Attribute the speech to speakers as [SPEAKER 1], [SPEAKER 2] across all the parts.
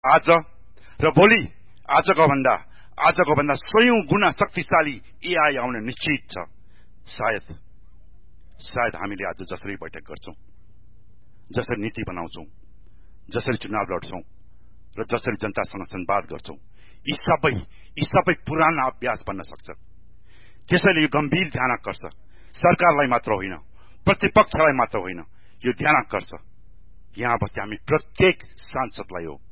[SPEAKER 1] आज र भोलि आजको भन्दा 100 गुणा शक्तिशाली एआई आउने निश्चित छ। सायद हामीले आज जसरी बैठक गर्छौं, जसरी नीति बनाउँछौं, जसरी चुनाव लड्छौं र जसरी जनतासँग संवाद गर्छौं, यी सबै पुराना अभ्यास बन्न सक्छ। त्यसैले यो गम्भीर ध्यानाकर्ष सरकारलाई मात्र होइन, प्रतिपक्षलाई मात्र होइन, यो ध्यानाकर्ष यहाँ बस्ने हामी प्रत्येक सांसदलाई हो।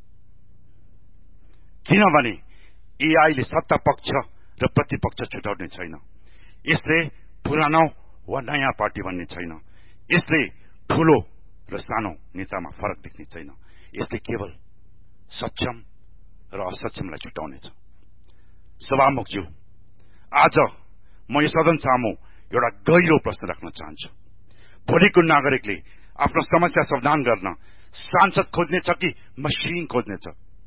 [SPEAKER 1] किनभने एआईले सत्ता पक्ष र प्रतिपक्ष छुटाउने छैन। यसले पुरानो वा नयाँ पार्टी भन्ने छैन। यसले ठूलो र सानो नेतामा फरक देख्ने छैन। यसले केवल सक्षम र असक्षमलाई छुटाउनेछ। सभामुखज्यू, आज म यो सदन सामु एउटा गहिरो प्रश्न राख्न चाहन्छु। भोलिको नागरिकले आफ्नो समस्या समाधान गर्न सांसद खोज्नेछ कि मसिन खोज्नेछ?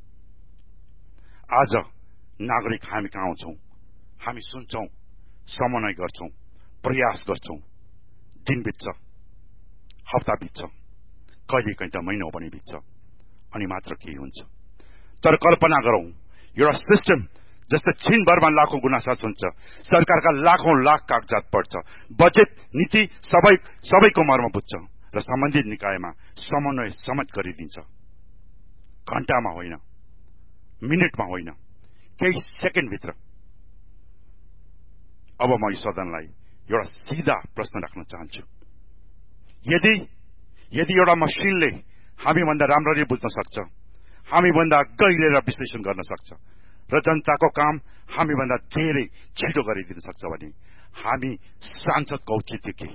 [SPEAKER 1] आज नागरिक हामी कहाँ आउँछौं, हामी सुन्छौं, समन्वय गर्छौं, प्रयास गर्छौं, दिन बित्छ, हप्ता बित्छ, कहिलेकाहीँ त महिनौ पनि बित्छ, अनि मात्र केही हुन्छ। तर कल्पना गरौं, एउटा सिस्टम जस्तै छिनभरमा लाखौं गुनासा हुन्छ, सरकारका लाखौं लाख कागजात पढ्छ, बजेट नीति सबैको मर्म बुझ्छ र सम्बन्धित निकायमा समन्वय समेत गरिदिन्छ। घण्टामा होइन, मिनेटमा होइन, केही सेकेन्डभित्र। अब म यो सदनलाई एउटा सीधा प्रश्न राख्न चाहन्छु। यदि एउटा मसिनले हामीभन्दा राम्ररी बुझ्न सक्छ, हामीभन्दा गहिरेर विश्लेषण गर्न सक्छ र जनताको काम हामीभन्दा धेरै छिटो गरिदिन सक्छ भने हामी सांसदको औचित्य के?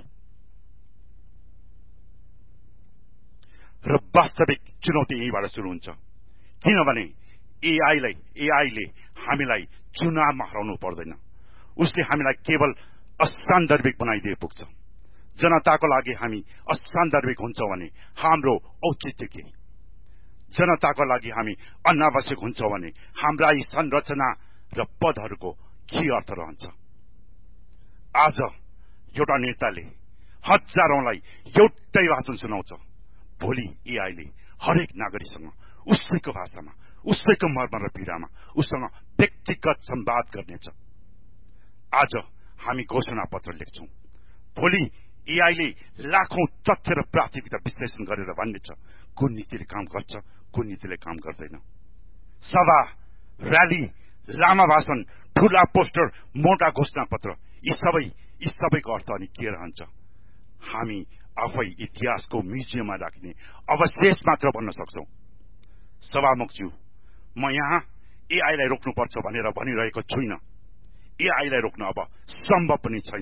[SPEAKER 1] र वास्तविक चुनौती यहीबाट सुरु हुन्छ। किनभने एआईले हामीलाई चुनावमा हराउनु पर्दैन। उसले हामीलाई केवल असान्दर्भिक बनाइदिए पुग्छ। जनताको लागि हामी असान्दर्भिक हुन्छौं भने हाम्रो औचित्य के? जनताको लागि हामी अनावश्यक हुन्छौं भने हाम्रा यी संरचना र पदहरूको के अर्थ रहन्छ? आज एउटा नेताले हजारौंलाई एउटै भाषण सुनाउँछ। भोलि एआईले हरेक नागरिकसँग उसैको भाषामा, उसैको मर्म र पीडामा उसँग व्यक्तिगत संवाद गर्नेछ। आज हामी घोषणा पत्र लेख्छौं, भोलि एआईले लाखौं तथ्य र प्राथमिकता विश्लेषण गरेर भन्नेछ कुन नीतिले काम गर्छ, कुन नीतिले काम गर्दैन। सभा, र्याली, लामा भाषण, ठूला पोस्टर, मोटा घोषणा पत्र, यी सबैको अर्थ अनि के रहन्छ? हामी आफै इतिहासको म्युजियममा राख्ने अवशेष मात्र बन्न सक्छौं। सभामुखज्यू, म यहाँ एआईलाई रोक्नुपर्छ भनेर भनिरहेको छुइन। एआईलाई रोक्न अब सम्भव पनि छैन।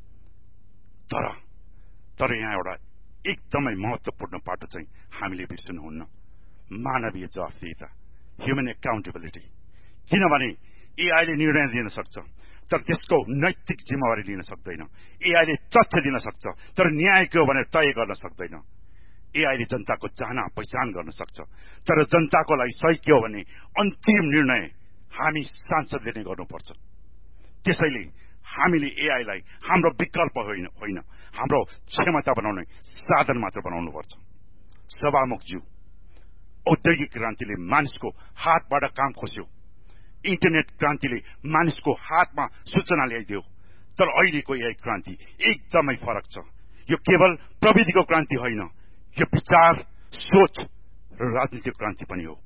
[SPEAKER 1] तर यहाँ एउटा एकदमै महत्वपूर्ण पाटो चाहिँ हामीले बिर्सनुहुन्न। मानवीय जवाफदेहिता, ह्युमन एकाउन्टेबिलिटी। किनभने एआईले निर्णय लिन सक्छ तर त्यसको नैतिक जिम्मेवारी लिन सक्दैन। एआईले तथ्य दिन सक्छ तर न्याय के हो भनेर तय गर्न सक्दैन। एआईले जनताको चाहना पहिचान गर्न सक्छ तर जनताको लागि सही के हो भने अन्तिम निर्णय हामी सांसदले नै गर्नुपर्छ। त्यसैले हामीले एआईलाई हाम्रो विकल्प होइन, हाम्रो क्षमता बनाउने साधन मात्र बनाउनुपर्छ। सभामुखज्यू, औद्योगिक क्रान्तिले मानिसको हातबाट काम खोस्यो। इन्टरनेट क्रान्तिले मानिसको हातमा सूचना ल्याइदियो। तर अहिलेको एआई क्रान्ति एकदमै फरक छ। यो केवल प्रविधिको क्रान्ति होइन, यो विचार, सोच र राजनीतिक क्रान्ति पनि हो।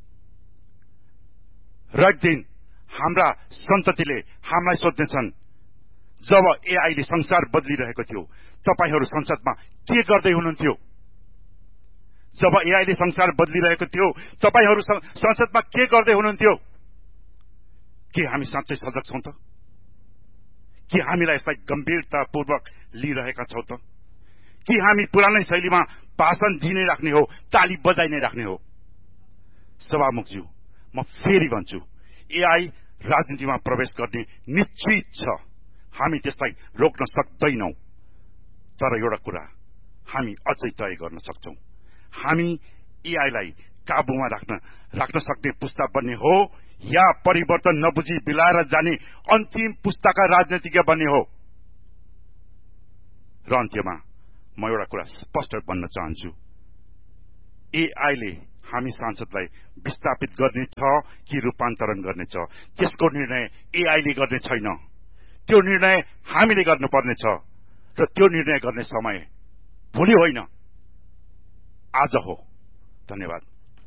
[SPEAKER 1] र एक दिन हाम्रा सन्ततिले हामीलाई सोध्नेछन्, जब एआईले संसार बदलिरहेको थियो तपाईहरू संसदमा के गर्दै हुनुहुन्थ्यो? जब एआईले संसार बदलिरहेको थियो तपाईहरू संसदमा के गर्दै हुनुहुन्थ्यो? के हामी साँच्चै सजग छौं त? के हामीलाई यसलाई गम्भीरतापूर्वक लिइरहेका छौं त? कि हामी पुरानै शैलीमा भाषण दिनै राख्ने हो, ताली बजाइ नै राख्ने हो? सभामुखज्यू, म फेरि भन्छु, एआई राजनीतिमा प्रवेश गर्ने निश्चित छ। हामी त्यसलाई रोक्न सक्दैनौं। तर एउटा कुरा हामी अझै तय गर्न सक्छौं, हामी एआईलाई काबुमा राख्न सक्ने पुस्ता बन्ने हो या परिवर्तन नबुझी बिलाएर जाने अन्तिम पुस्ताका राजनीतिज्ञ बन्ने हो? र अन्त्यमा म एउटा कुरा स्पष्ट भन्न चाहन्छु, एआईले हामी सांसदलाई विस्थापित गर्ने छ कि रूपान्तरण गर्ने छ, त्यसको निर्णय एआईले गर्ने छैन। त्यो निर्णय हामीले गर्नुपर्ने छ र त्यो निर्णय गर्ने समय भोलि होइन, आज हो। धन्यवाद।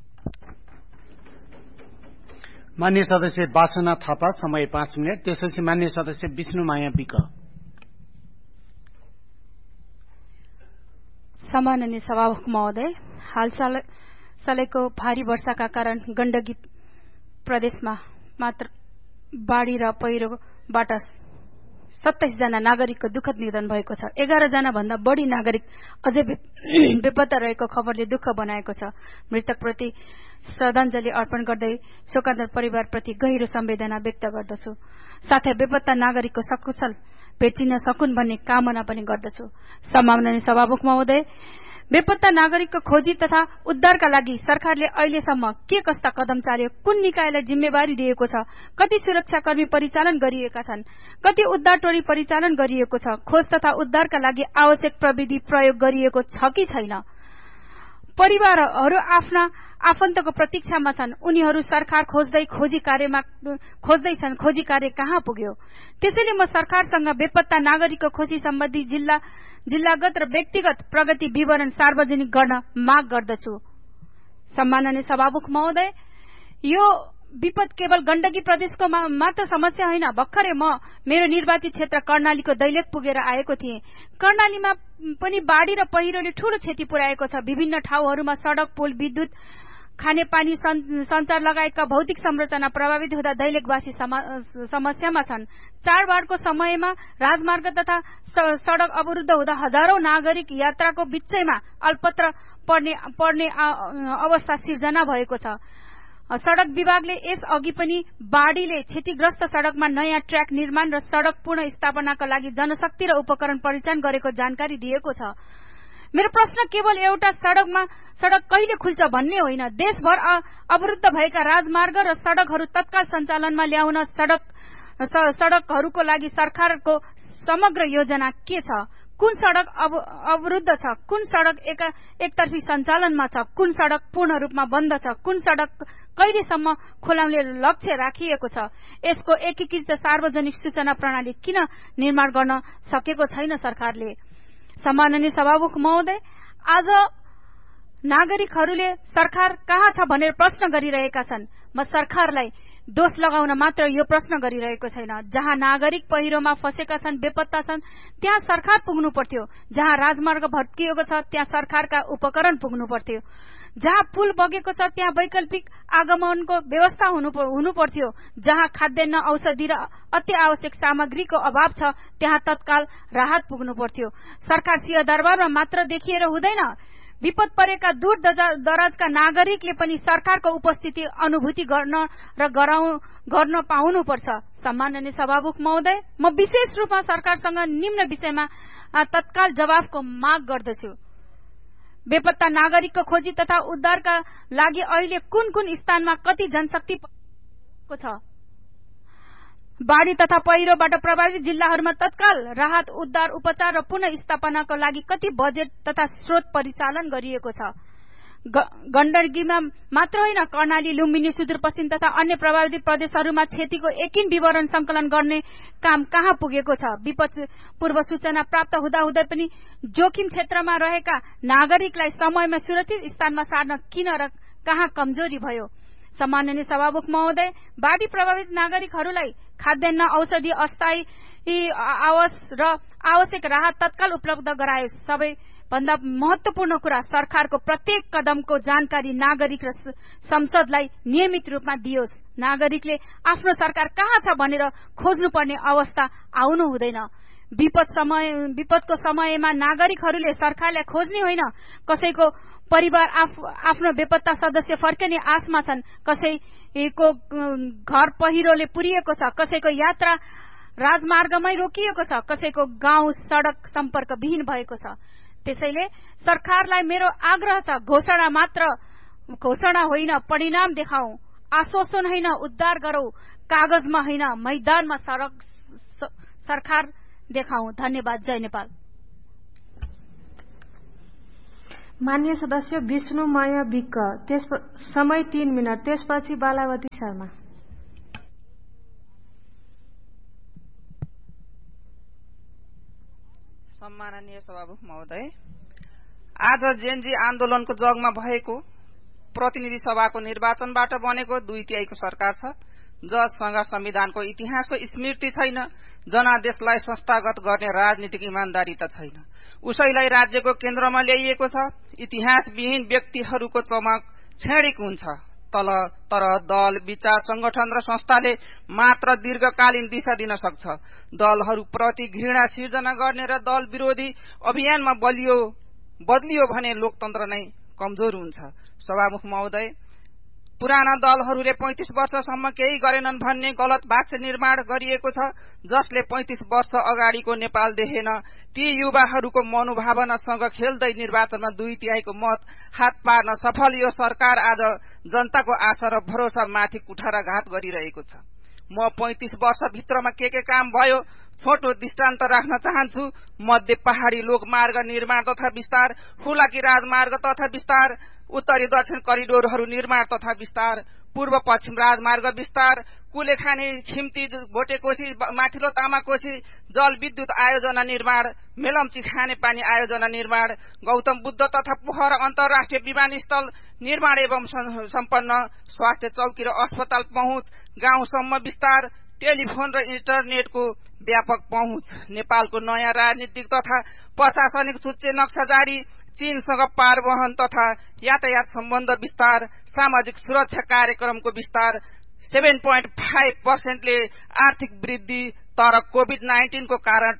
[SPEAKER 2] मान्य सदस्य बासुना थापा, समय 5 मिनट। त्यसपछि मान्य सदस्य विष्णुमाया विक।
[SPEAKER 3] सम्माननीय सभामुख महोदय, हालसालैको भारी वर्षाका कारण गण्डकी प्रदेशमा मात्र बाढ़ी र पहिरोबाट 27 जना नागरिकको दुःखद निधन भएको छ। 11 जना भन्दा बढ़ी नागरिक अझै बेपत्ता रहेको खबरले दुःख बनाएको छ। मृतकप्रति श्रद्धाञ्जली अर्पण गर्दै शोकान्त परिवारप्रति गहिरो संवेदना व्यक्त गर्दछु। साथै बेपत्ता नागरिकको सकुशल भेटिन सकुन् भन्ने कामना पनि गर्दछु। सम्माननीय सभामुख महोदय, बेपत्ता नागरिकको खोजी तथा उद्धारका लागि सरकारले अहिलेसम्म के कस्ता कदम चाल्यो, कुन निकायलाई जिम्मेवारी दिएको छ, कति सुरक्षाकर्मी परिचालन गरिएका छन्, कति उद्धार टोली परिचालन गरिएको छ, खोज तथा उद्धारका लागि आवश्यक प्रविधि प्रयोग गरिएको छ कि छैन। परिवारहरू आफ्ना आफन्तको प्रतीक्षामा छन्। उनीहरू सरकार खोज्दैछन्, खोजी कार्य कहाँ पुग्यो? त्यसैले म सरकारसँग बेपत्ता नागरिकको खोजी सम्बन्धी जिल्लागत र व्यक्तिगत प्रगति विवरण सार्वजनिक गर्न माग गर्दछु। सम्माननीय सभामुख महोदय, यो विपद केवल गण्डकी प्रदेशको मात्र समस्या होइन। भर्खरै म मेरो निर्वाचित क्षेत्र कर्णालीको दैलेख पुगेर आएको थिएँ। कर्णालीमा पनि बाढ़ी र पहिरोले ठूलो क्षति पुर्याएको छ। विभिन्न ठाउँहरूमा सड़क, पुल, विद्युत, खानेपानी, संचार लगायतका भौतिक संरचना प्रभावित हुँदा दैलेखवासी समस्यामा छन्। चाडबाडको समयमा राजमार्ग तथा सड़क अवरुद्ध हुँदा हजारौं नागरिक यात्राको बीचैमा अल्पत्र पर्ने अवस्था सिर्जना भएको छ। सड़क विभागले यस अघि पनि बाढ़ीले क्षतिग्रस्त सड़कमा नयाँ ट्र्याक निर्माण र सड़क पुनः स्थापनाका लागि जनशक्ति र उपकरण परिचालन गरेको जानकारी दिएको छ। मेरो प्रश्न केवल एउटा सड़क कहिले खुल्छ भन्ने होइन। देशभर अवरुद्ध भएका राजमार्ग र सड़कहरू तत्काल सञ्चालनमा ल्याउन सड़कहरूको लागि सरकारको समग्र योजना के छ? कुन सड़क अवरुद्ध छ, कुन सड़क एकतर्फी सञ्चालनमा छ, कुन सड़क पूर्ण रूपमा बन्द छ, कुन सड़क कहिलेसम्म खोलाउने लक्ष्य राखिएको छ? यसको एकीकृत सार्वजनिक सूचना प्रणाली किन निर्माण गर्न सकेको छैन सरकारले? सम्माननीय सभामुख महोदय, आज नागरिकहरूले सरकार कहाँ छ भनेर प्रश्न गरिरहेका छन्। म सरकारलाई दोष लगाउन मात्र यो प्रश्न गरिरहेको छैन। जहाँ नागरिक पहिरोमा फसेका छन्, बेपत्ता छन्, त्यहाँ सरकार पुग्नु पर्थ्यो। जहाँ राजमार्ग भत्किएको छ त्यहाँ सरकारका उपकरण पुग्नु पर्थ्यो। जहाँ पुल बगेको छ त्यहाँ वैकल्पिक आगमनको व्यवस्था हुनु पर्थ्यो। जहाँ खाद्यान्न, औषधि र अति आवश्यक सामग्रीको अभाव छ त्यहाँ तत्काल राहत पुग्नु पर्थ्यो। सरकार सिंहदरबारमा मात्र देखिएर हुँदैन। विपद परेका दूर दराजका नागरिकले पनि सरकारको उपस्थिति अनुभूति गर्न पाउनुपर्छ। सम्माननीय सभामुख महोदय, म विशेष रूपमा सरकारसँग निम्न विषयमा तत्काल जवाफको माग गर्दछु। बेपत्ता नागरिकको खोजी तथा उद्धारका लागि अहिले कुन कुन स्थानमा कति जनशक्ति छ? बाढ़ी तथा पहिरोबाट प्रभावित जिल्लाहरूमा तत्काल राहत, उद्धार, उपचार र पुनः स्थापनाको लागि कति बजेट तथा स्रोत परिचालन गरिएको छ? गण्डकीमा मात्र होइन, कर्णाली, लुम्बिनी, सुदूरपश्चिम तथा अन्य प्रभावित प्रदेशहरूमा क्षतिको एकिन विवरण संकलन गर्ने काम कहाँ पुगेको छ? विपद पूर्व सूचना प्राप्त हुँदाहुँदै पनि जोखिम क्षेत्रमा रहेका नागरिकलाई समयमा सुरक्षित स्थानमा सार्न किन र कहाँ कमजोरी भयो? सम्माननीय सभामुख महोदय, बाढ़ी प्रभावित नागरिकहरूलाई खाद्यान्न, औषधि, अस्थायी आवास र आवश्यक राहत तत्काल उपलब्ध गरायोस्। सबैभन्दा महत्वपूर्ण कुरा, सरकारको प्रत्येक कदमको जानकारी नागरिक र संसदलाई नियमित रूपमा दियोस्। नागरिकले आफ्नो सरकार कहाँ छ भनेर खोज्नुपर्ने अवस्था आउनु हुँदैन। विपदको समयमा नागरिकहरूले सरकारलाई खोज्ने होइन, कसैको परिवार आफ्नो बेपत्ता सदस्य फर्किने आशमा छन्, कसैको घर पहिरोले पुरिएको छ, कसैको यात्रा राजमार्गमै रोकिएको छ, कसैको गाउँ सड़क सम्पर्क विहीन भएको छ। त्यसैले सरकारलाई मेरो आग्रह छ, घोषणा होइन, परिणाम देखाऊ। आश्वासन होइन, उद्धार गरौ। कागजमा होइन, मैदानमा सरकार देखाऊ। धन्यवाद। जय नेपाल।
[SPEAKER 4] मान्य सदस्य विष्णुमय विक्क, समय 3 मिनट। त्यसपछि बालावती शर्मा।
[SPEAKER 5] सम्माननीय सभामुख महोदय, आज जेएनजी आन्दोलनको जगमा भएको प्रतिनिधि सभाको निर्वाचनबाट बनेको 2/3 सरकार छ, जससँग संविधानको इतिहासको स्मृति छैन, जनादेशलाई संस्थागत गर्ने राजनीतिक इमानदारी त छैन। उसैलाई राज्यको केन्द्रमा ल्याइएको छ। इतिहासविहीन व्यक्तिहरूको चमक क्षणिक हुन्छ, तर दल, विचार, संगठन र संस्थाले मात्र दीर्घकालीन दिशा दिन सक्छ। दलहरूप्रति घृणा सिर्जना गर्ने र दल विरोधी अभियानमा बदलियो भने लोकतन्त्र नै कमजोर हुन्छ। सभामुख महोदय, पुराना दलहरूले 35 वर्षसम्म केही गरेनन् भन्ने गलत भाष्य निर्माण गरिएको छ, जसले 35 वर्ष अगाडिको नेपाल देखेन। ती युवाहरूको मनोभावनासँग खेल्दै निर्वाचनमा 2/3 मत हात पार्न सफल यो सरकार आज जनताको आशा र भरोसा माथि कुठाराघात गरिरहेको छ। म 35 वर्षभित्रमा के काम भयो छोटो दृष्टान्त राख्न चाहन्छु। मध्य पहाडी लोकमार्ग निर्माण तथा विस्तार, हुलाकी राजमार्ग तथा विस्तार, उत्तरी दक्षिण करिडोरहरू निर्माण तथा विस्तार, पूर्व पश्चिम राजमार्ग विस्तार, कुलेखानी खिम्ती भोटेकोशी माथिल्लो तामाकोशी जलविद्युत आयोजना निर्माण, मेलम्ची खानेपानी आयोजना निर्माण, गौतम बुद्ध तथा पोखरा अन्तर्राष्ट्रिय विमानस्थल निर्माण एवं सम्पन्न, स्वास्थ्य चौकी र अस्पताल पहुँच, गाउँसम्म विस्तार, टेलिफोन र इन्टरनेटको व्यापक पहुँच, नेपालको नयाँ राजनीतिक तथा प्रशासनिक सूच्य नक्सा जारी, चीनसँग पारवहन तथा यातायात सम्बन्ध विस्तार, सामाजिक सुरक्षा कार्यक्रमको विस्तार, 7.5% आर्थिक वृद्धि, तर कोभिड-19 को कारण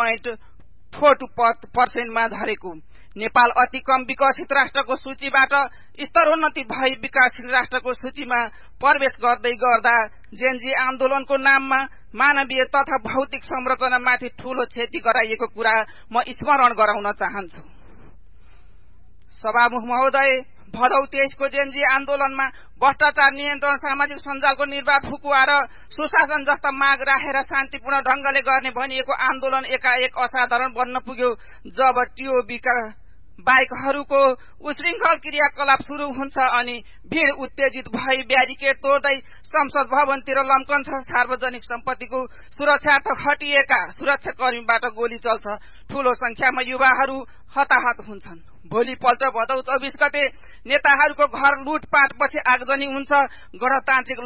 [SPEAKER 5] 2.42% मा झरेको। नेपाल अति कम विकसित राष्ट्रको सूचीबाट स्तरोन्नति भई विकासशील राष्ट्रको सूचीमा प्रवेश गर्दै गर्दा जेएनजी आन्दोलनको नाममा मानवीय तथा भौतिक संरचनामाथि ठूलो क्षति गराइएको कुरा म स्मरण गराउन चाहन्छु। सभामुख महोदय, भदौ 23 को जेएनजी आन्दोलनमा भ्रष्टाचार नियन्त्रण, सामाजिक सञ्जालको निर्वाध हुकुवा र सुशासन जस्ता माग राखेर शान्तिपूर्ण ढंगले गर्ने भनिएको आन्दोलन एकाएक असाधारण बन्न पुग्यो, जब टिओबीका बाइकहरूको उशृङ्खल क्रियाकलाप शुरू हुन्छ अनि भीड़ उत्तेजित भई ब्यारिकेड तोड्दै संसद भवनतिर लम्कन्छ। सार्वजनिक सम्पत्तिको सुरक्षार्थ खटिएका सुरक्षाकर्मीबाट गोली चल्छ। ठूलो संख्यामा युवाहरू हताहत हुन्छन्। भोलिपल्ट भदौ 24 गते नेताहरूको घर लुटपाटपछि आगजनी हुन्छ। गणतान्त्रिक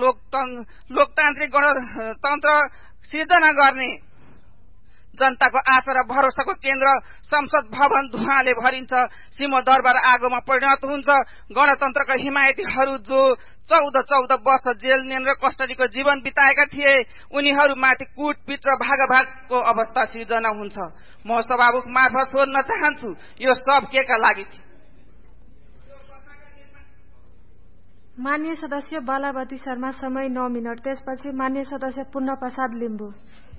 [SPEAKER 5] गणतन्त्र सिर्जना गर्ने जनताको आशा र भरोसाको केन्द्र संसद भवन धुवाँले भरिन्छ। सिंहदरबार आगोमा परिणत हुन्छ। गणतन्त्रका हिमायतीहरू जो 14 वर्ष जेल नेन र कस्टडीको जीवन बिताएका थिए, उनीहरूमाथि कुटपिट र भागभागको अवस्था सिर्जना हुन्छ। म सभामुख मार्फत सोध्न चाहन्छु, यो सब केका लागि थियो?
[SPEAKER 4] मान्य सदस्य बालावती शर्मा, समय 9 मिनट। त्यसपछि मान्य सदस्य पूर्ण प्रसाद लिम्बू।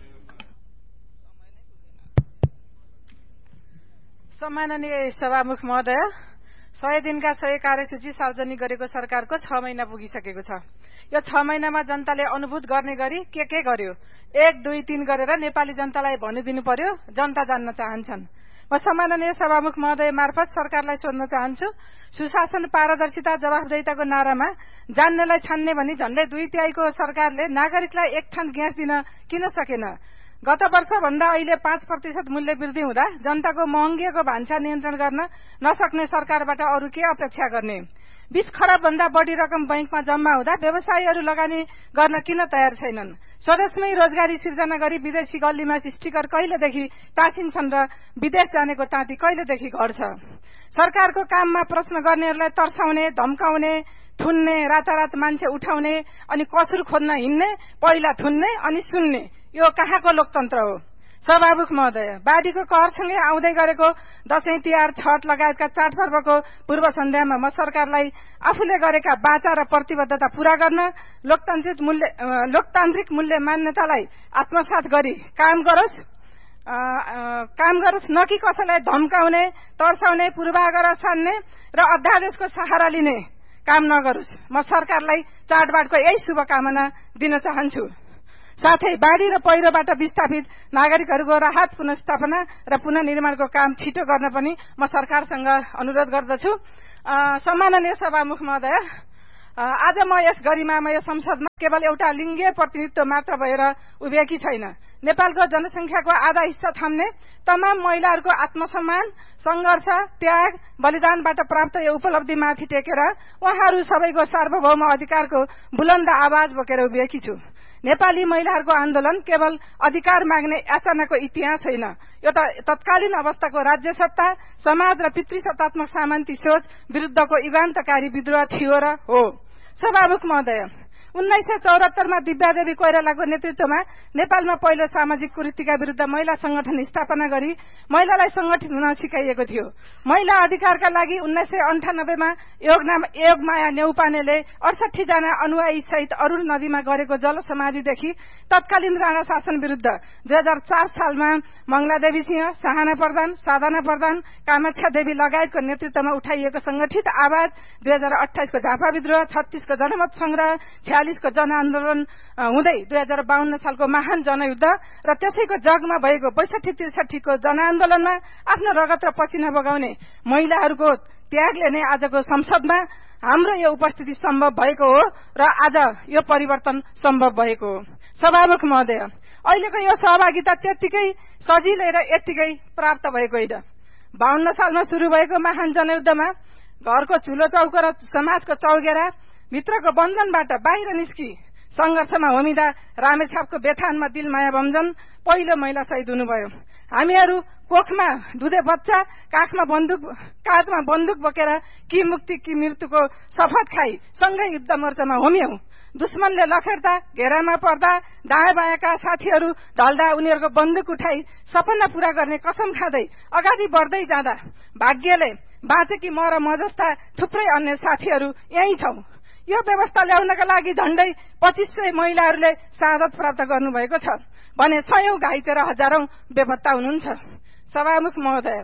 [SPEAKER 6] सम्माननीय सभामुख महोदय, 100 दिनका 100 कार्यसूची सार्वजनिक गरेको सरकारको 6 महिना पुगिसकेको छ। यो 6 महिनामा जनताले अनुभूत गर्ने गरी के गर्यो 1, 2, 3 गरेर नेपाली जनतालाई भनिदिनु पर्यो। जनता जान्न चाहन्छन्। म सम्माननीय सभामुख महोदय मार्फत सरकारलाई सोध्न चाहन्छु, सुशासन, पारदर्शिता, जवाफदेहिताको नारामा जान्नेलाई छान्ने भनी झण्डै 2/3 को सरकारले नागरिकलाई एक ठान ग्यास दिन किन सकेन? गत वर्ष भन्दा अहिले 5% मूल्य वृद्धि हुँदा जनताको महँगीको भान्सा नियन्त्रण गर्न नसक्ने सरकारबाट अरू के अपेक्षा गर्ने? 20 खरब भन्दा बढी रकम बैंकमा जम्मा हुँदा व्यवसायीहरू लगानी गर्न किन तयार छैनन्? स्वदेशमै रोजगारी सिर्जना गरी विदेशी गल्लीमा स्टिकर कहिलेदेखि टाँसिन्छन् र विदेश जानेको ताँती कहिलेदेखि घट्छ? सरकारको काममा प्रश्न गर्नेहरूलाई तर्साउने, धम्काउने, थुन्ने, रातारात मान्छे उठाउने अनि कसुर खोज्न हिँड्ने, पहिला थुन्ने अनि सुन्ने, यो कहाँको लोकतन्त्र हो? सभामुख महोदय, बाढीको कहरसँगै आउँदै गरेको दशैं, तिहार, छठ लगायतका चाडपर्वको पूर्व सन्ध्यामा म सरकारलाई आफूले गरेका वाचा र प्रतिबद्धता पूरा गर्न, लोकतान्त्रिक मूल्य मान्यतालाई आत्मसात गरी काम गरोस्, न कि कसैलाई धम्काउने, तर्साउने, पूर्वाग्रह सान्ने र अध्यादेशको सहारा लिने काम नगरोस्। म सरकारलाई चाडबाडको यही शुभकामना दिन चाहन्छु। साथै बाढी र पहिरोबाट विस्थापित नागरिकहरूको राहत पुनर्स्थापना र पुनर्निर्माणको काम छिटो गर्न पनि म सरकारसँग अनुरोध गर्दछु। सम्माननीय सभामुख महोदय, आज म यस गरिमामय संसदमा केवल एउटा लिङ्गीय प्रतिनिधित्व मात्र भएर उभिएकी छैन। नेपालको जनसंख्याको आधा हिस्सा थाम्ने तमाम महिलाहरूको आत्मसम्मान, संघर्ष, त्याग, बलिदानबाट प्राप्त यो उपलब्धिमाथि टेकेर उहाँहरू सबैको सार्वभौम अधिकारको बुलन्द आवाज बोकेर उभिएकी छु। नेपाली महिलाहरूको आन्दोलन केवल अधिकार माग्ने याचनाको इतिहास होइन, यो त तत्कालीन अवस्थाको राज्य सत्ता, समाज र पितृसत्तात्मक सामन्ती सोच विरुद्धको युगान्तकारी विद्रोह थियो र हो। सभामुख महोदय, 1974 मा दिव्यादेवी कोइरालाको नेतृत्वमा नेपालमा पहिलो सामाजिक कुरीतिका विरुद्ध महिला संगठन स्थापना गरी महिलालाई संगठित हुन सिकाइएको थियो। महिला अधिकारका लागि 1998 मा योगमाया नेउपानेले 68 जना अनुयायी सहित अरुण नदीमा गरेको जल समाधिदेखि तत्कालीन राणा शासन विरुद्ध 2004 सालमा मंगलादेवी सिंह, साहना प्रधान, साधना प्रधान, कामाक्षा देवी लगायतको नेतृत्वमा उठाइएको संगठित आवाज 2028 को झापा विद्रोह, 36 को जनमत संग्रह, 46 को जनआन्दोलन हुँदै 2052 सालको महान जनयुद्ध र त्यसैको जगमा भएको 62-63 को जनआन्दोलनमा आफ्नो रगत र पसिना बगाउने महिलाहरूको त्यागले नै आजको संसदमा हाम्रो यो उपस्थिति सम्भव भएको हो र आज यो परिवर्तन सम्भव भएको हो। सभामुख महोदय, अहिलेको यो सहभागिता त्यत्तिकै सजिलै र यत्तिकै प्राप्त भएको होइन। 52 सालमा शुरू भएको महान जनयुद्धमा घरको चुलो चौको र समाजको चौगेरा भित्रको बन्धनबाट बाहिर निस्की संघर्षमा होमिँदा रामेछापको बेथानमा दिलमाया बमजन पहिलो महिला शहीद हुनुभयो। हामीहरू कोखमा दुधे बच्चा, काखमा बन्दुक बोकेर कि मुक्ति कि मृत्युको शपथ खाई सँगै युद्ध मोर्चामा होमियौं। दुश्मनले लखेर्दा, घेरामा पर्दा दायाँ बायाँका साथीहरू ढल्दा उनीहरूको बन्दुक उठाई सपना पूरा गर्ने कसम खाँदै अगाडि बढ्दै जाँदा भाग्यले बाँचेकी म र म जस्ता थुप्रै अन्य साथीहरू यही छौं। यो व्यवस्था ल्याउनका लागि झण्डै 2500 महिलाहरूले शहादत प्राप्त गर्नुभएको छ भने सयौं घाइते र हजारौं बेपत्ता हुनुहुन्छ। सभामुख महोदय,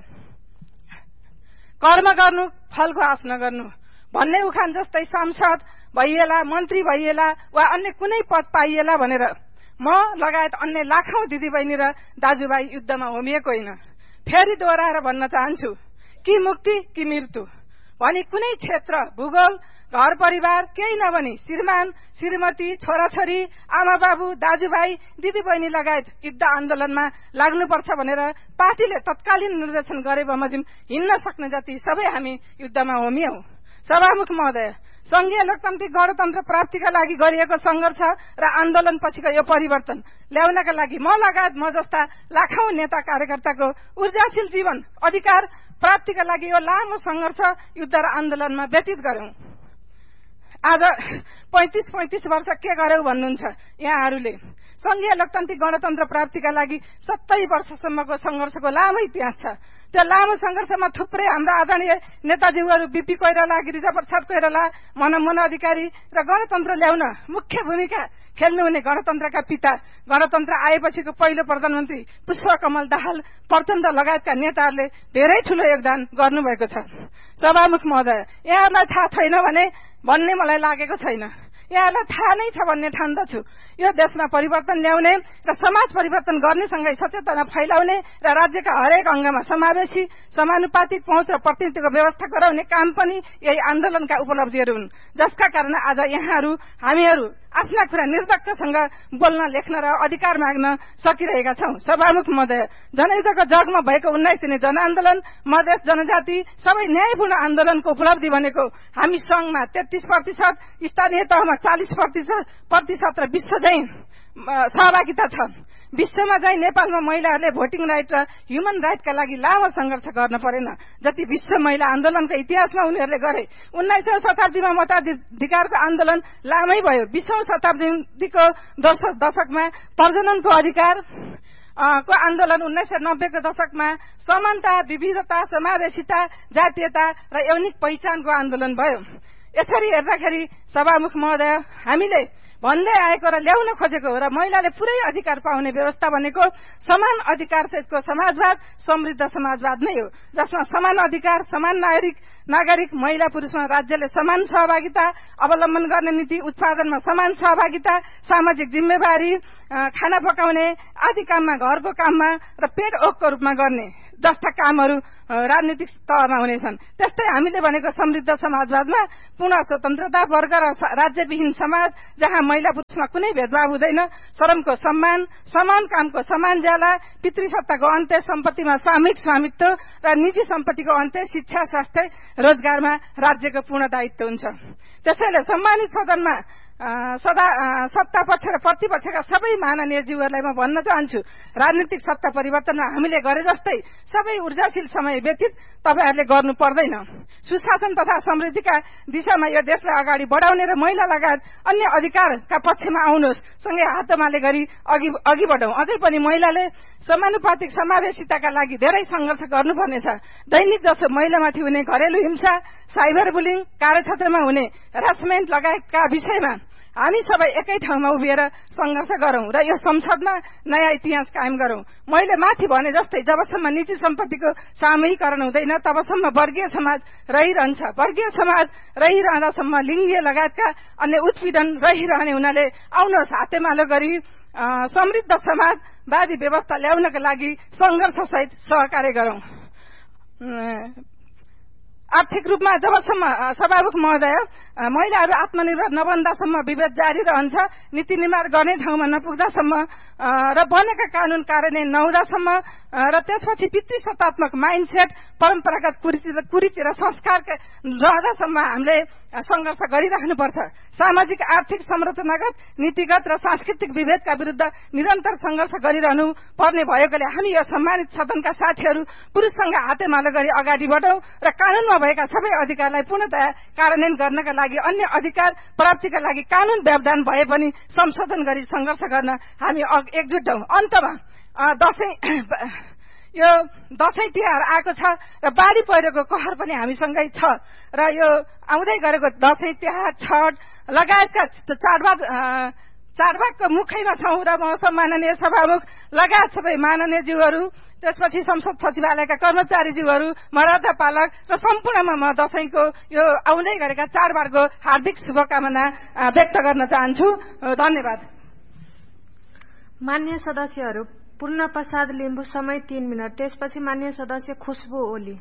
[SPEAKER 6] कर्म गर्नु फलको आश नगर्नु भन्ने उखान जस्तै सांसद भइएला, मन्त्री भइएला वा अन्य कुनै पद पाइएला भनेर म लगायत अन्य लाखौं दिदीबहिनी र दाजुभाइ युद्धमा होमिएको होइन। फेरि दोहोऱ्याएर भन्न चाहन्छु कि मुक्ति कि मृत्यु भनी कुनै क्षेत्र, भूगोल, घर परिवार केही नभनी श्रीमान, श्रीमती, छोराछोरी, आमा बाबु, दाजुभाइ, दिदीबहिनी लगायत युद्ध आन्दोलनमा लाग्नुपर्छ भनेर पार्टीले तत्कालीन निर्देशन गरे बमोजिम हिँड्न सक्ने जति सबै हामी युद्धमा होमियौं। सभामुख महोदय, संघीय लोकतान्त्रिक गणतन्त्र प्राप्तिका लागि गरिएको संघर्ष र आन्दोलन पछिको यो परिवर्तन ल्याउनका लागि म लगायत म जस्ता लाखौं नेता कार्यकर्ताको ऊर्जाशील जीवन अधिकार प्राप्तिका लागि यो लामो संघर्ष, युद्ध र आन्दोलनमा व्यतीत गर्यौं। आज 35 वर्ष के गर्यौ भन्नुहुन्छ यहाँहरूले? संघीय लोकतान्त्रिक गणतन्त्र प्राप्तिका लागि 70 वर्षसम्मको संघर्षको लामो इतिहास छ। त्यो लामो संघर्षमा थुप्रै हाम्रा आदरणीय नेताजीहरू बीपी कोइराला, गिरिजाप्रसाद कोइराला, मनमोहन अधिकारी र गणतन्त्र ल्याउन मुख्य भूमिका खेल्नुहुने गणतन्त्रका पिता, गणतन्त्र आएपछिको पहिलो प्रधानमन्त्री पुष्पकमल दाहाल प्रचण्ड लगायतका नेताहरूले धेरै ठूलो योगदान गर्नुभएको छ। सभामुख महोदय, यहाँहरूलाई थाहा छैन भने भन्ने मलाई लागेको छैन। यहाँलाई थाहा नै छ भन्ने ठान्दछु। यो देशमा परिवर्तन ल्याउने र समाज परिवर्तन गर्नेसँगै सचेतना फैलाउने र राज्यका हरेक अंगमा समावेशी, समानुपातिक पहुँच र प्रतिनिधित्वको व्यवस्था गराउने काम पनि यही आन्दोलनका उपलब्धिहरू हुन्, जसका कारण आज यहाँहरू हामीहरू आफ्ना कुरा निर्धक्कसँग बोल्न, लेख्न र अधिकार माग्न सकिरहेका छौं। सभामुख महोदय, जनयुद्धको जगमा भएको 19 दिने जनआन्दोलन, मधेस जनजाति सबै न्यायपूर्ण आन्दोलनको उपलब्धि भनेको हामी संघमा 33%, स्थानीय तहमा 40% र विश्व झैं सहभागिता छ। विश्वमा चाहिँ नेपालमा महिलाहरूले भोटिङ राइट र ह्युमन राइटका लागि लामो संघर्ष गर्न परेन जति विश्व महिला आन्दोलनको इतिहासमा उनीहरूले गरे। 19औं शताब्दीमा मताधिकारको आन्दोलन लामै भयो। 20औं शताब्दीको दशकमा प्रजननको अधिकार को आन्दोलन, 1990 को दशकमा समानता, विविधता, समावेशिता, जातीयता र यौनिक पहिचानको आन्दोलन भयो। यसरी हेर्दाखेरि सभामुख महोदय, हामीले भन्दै आएको र ल्याउन खोजेको र महिलाले पुरै अधिकार पाउने व्यवस्था भनेको समान अधिकार सहितको समाजवाद, समृद्ध समाजवाद नै हो, जसमा समान अधिकार, समान नागरिक महिला पुरुषमा राज्यले समान सहभागिता अवलम्बन गर्ने नीति, उत्पादनमा समान सहभागिता, सामाजिक जिम्मेवारी, खाना पकाउने आदि काममा, घरको काममा र पेट ओखको रूपमा गर्ने जस्ता कामहरू राजनीतिक तहमा हुनेछन्। त्यस्तै हामीले भनेको समृद्ध समाजवादमा पूर्ण स्वतन्त्रता, वर्ग र राज्यविहीन समाज जहाँ महिला पुरुषमा कुनै भेदभाव हुँदैन, श्रमको सम्मान, समान कामको समान ज्याला, पितृसत्ताको अन्त्य, सम्पत्तिमा सामूहिक स्वामित्व र निजी सम्पत्तिको अन्त्य, शिक्षा, स्वास्थ्य, रोजगारमा राज्यको पूर्ण दायित्व हुन्छ। त्यसैले सम्मानित सदनमा सत्ता पक्ष र प्रतिपक्षका सबै माननीयज्यूहरूलाई म भन्न चाहन्छु, राजनीतिक सत्ता परिवर्तनमा हामीले गरे जस्तै सबै ऊर्जाशील समय व्यतीत तपाईहरूले गर्नु पर्दैन। सुशासन तथा समृद्धिका दिशामा यो देशलाई अगाडि बढाउने र महिला लगायत अन्य अधिकारका पक्षमा आउनुहोस्, सँगै हातमाले गरी अघि बढौं। अझै पनि महिलाले समानुपातिक समावेशिताका लागि धेरै संघर्ष गर्नुपर्नेछ। दैनिक जसो महिलामाथि हुने घरेलु हिंसा, साइबर बुलिङ, कार्यक्षेत्रमा हुने हेरासमेन्ट लगायतका विषयमा हामी सबै एकै ठाउँमा उभिएर संघर्ष गरौं र यो संसदमा नयाँ इतिहास कायम गरौं। मैले माथि भने जस्तै जबसम्म निजी सम्पत्तिको सामूहिकरण हुँदैन तबसम्म वर्गीय समाज रहिरहन्छ। वर्गीय समाज रहिरहँदासम्म लिङ्गीय लगायतका अन्य उत्पीडन रहिरहने हुनाले आउनुहोस् हातेमालो गरी समृद्ध समाजवादी व्यवस्था ल्याउनका लागि संघर्ष सहित सहकार्य गरौं। आर्थिक रूपमा जबसम्म सभामुख महोदय महिलाहरू आत्मनिर्भर नबन्दासम्म विभेद जारी रहन्छ, नीति निर्माण गर्ने ठाउँमा नपुग्दासम्म र बनेका कानून कार्यान्वयन नहुँदासम्म र त्यसपछि पितृसत्तात्मक माइन्डसेट, परम्परागत कुरीति र संस्कार रहँदासम्म हामीले संघर्ष गरिराख्नुपर्छ। सामाजिक आर्थिक संरचनागत, नीतिगत र सांस्कृतिक विभेदका विरुद्ध निरन्तर संघर्ष गरिरहनु पर्ने भएकोले हामी यो सम्मानित सदनका साथीहरू पुरुषसँग हातेमालो गरी अगाडि बढौं र कानूनमा भएका सबै अधिकारलाई पूर्णतया कार्यान्वयन गर्नका लागि, अन्य अधिकार प्राप्तिका लागि कानून व्यवधान भए पनि संशोधन गरी संघर्ष गर्न हामी एकजुट हौं। अन्तमा यो दशैं तिहार आएको छ र बाढी पहिरोको कहर पनि हामीसँगै छ र यो आउँदै गरेको दशैं तिहार, छठ लगायतका चाडबाडको मुखैमा छौं र म सम्माननीय सभामुख लगायत सबै माननीयज्यूहरू, त्यसपछि संसद सचिवालयका कर्मचारीज्यूहरू, मर्यादा पालक र सम्पूर्णमा म दशैंको यो आउँदै गरेका चाडबाडको हार्दिक शुभकामना व्यक्त गर्न चाहन्छु। धन्यवाद।
[SPEAKER 4] मान्य सदस्यहरू, पूर्ण प्रसाद लिम्बू, समय 3 मिनट। त्यसपछि मान्य सदस्य खुशबु ओली।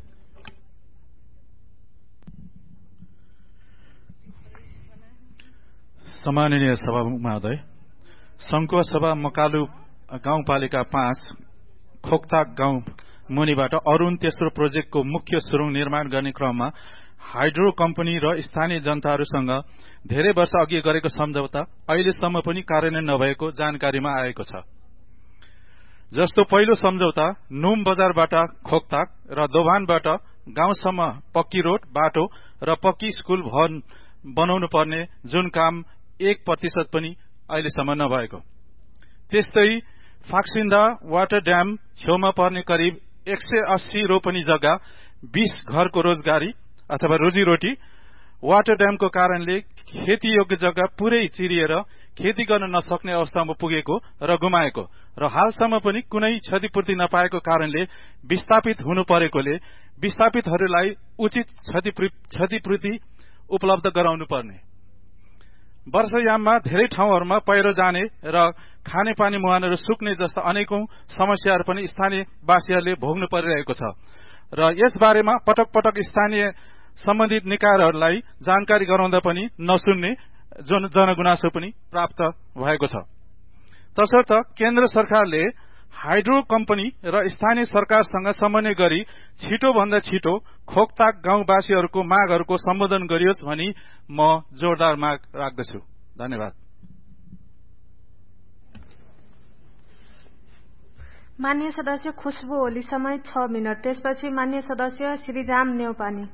[SPEAKER 7] सम्माननीय सभामुख महोदय, संघको सभा मकालु गाउँपालिका 5 खोकताक गाउँ मुनिबाट अरुण तेस्रो प्रोजेक्टको मुख्य सुरुङ निर्माण गर्ने क्रममा हाइड्रो कम्पनी र स्थानीय जनताहरूसँग धेरै वर्ष अघि गरेको सम्झौता अहिलेसम्म पनि कार्यान्वयन नभएको जानकारीमा आएको छ। जस्तो पहिलो सम्झौता नुम बजारबाट खोकताक र दोभानबाट गाउँसम्म पक्की रोड, बाटो र पक्की स्कूल भवन बनाउनु पर्ने, जुन काम 1% पनि अहिलेसम्म नभएको। त्यस्तै फाक्सिन्दा वाटर ड्याम छेउमा पर्ने करिब 180 रोपनी जग्गा, 20 घरको रोजगारी अथवा रोजीरोटी वाटर ड्यामको कारणले खेतीयोग्य जग्गा पुरै चिरिएर खेती गर्न नसक्ने अवस्थामा पुगेको र गुमाएको र हालसम्म पनि कुनै क्षतिपूर्ति नपाएको कारणले विस्थापित हुनु परेकोले विस्थापितहरूलाई उचित क्षतिपूर्ति उपलब्ध गराउनु पर्ने। वर्षयाममा धेरै ठाउँहरूमा पहिरो जाने र खानेपानी मुहानहरू सुक्ने जस्ता अनेकौं समस्याहरू पनि स्थानीयवासीहरूले भोग्नु परिरहेको छ र यसबारेमा पटक पटक स्थानीय सम्बन्धित निकायहरूलाई जानकारी गराउँदा पनि नसुन्ने जनगुनासो पनि प्राप्त भएको छ। तसर्थ केन्द्र सरकारले हाइड्रो कम्पनी र स्थानीय सरकारसँग समन्वय गरी छिटो भन्दा छिटो खोकताक गाउँवासीहरूको मागहरूको सम्बोधन गरियोस् भनी म जोरदार माग राख्दछु। धन्यवाद।
[SPEAKER 4] मान्य सदस्य खुशबु ओली, समय 6 मिनट। त्यसपछि मान्य सदस्य श्रीराम नेउपाने।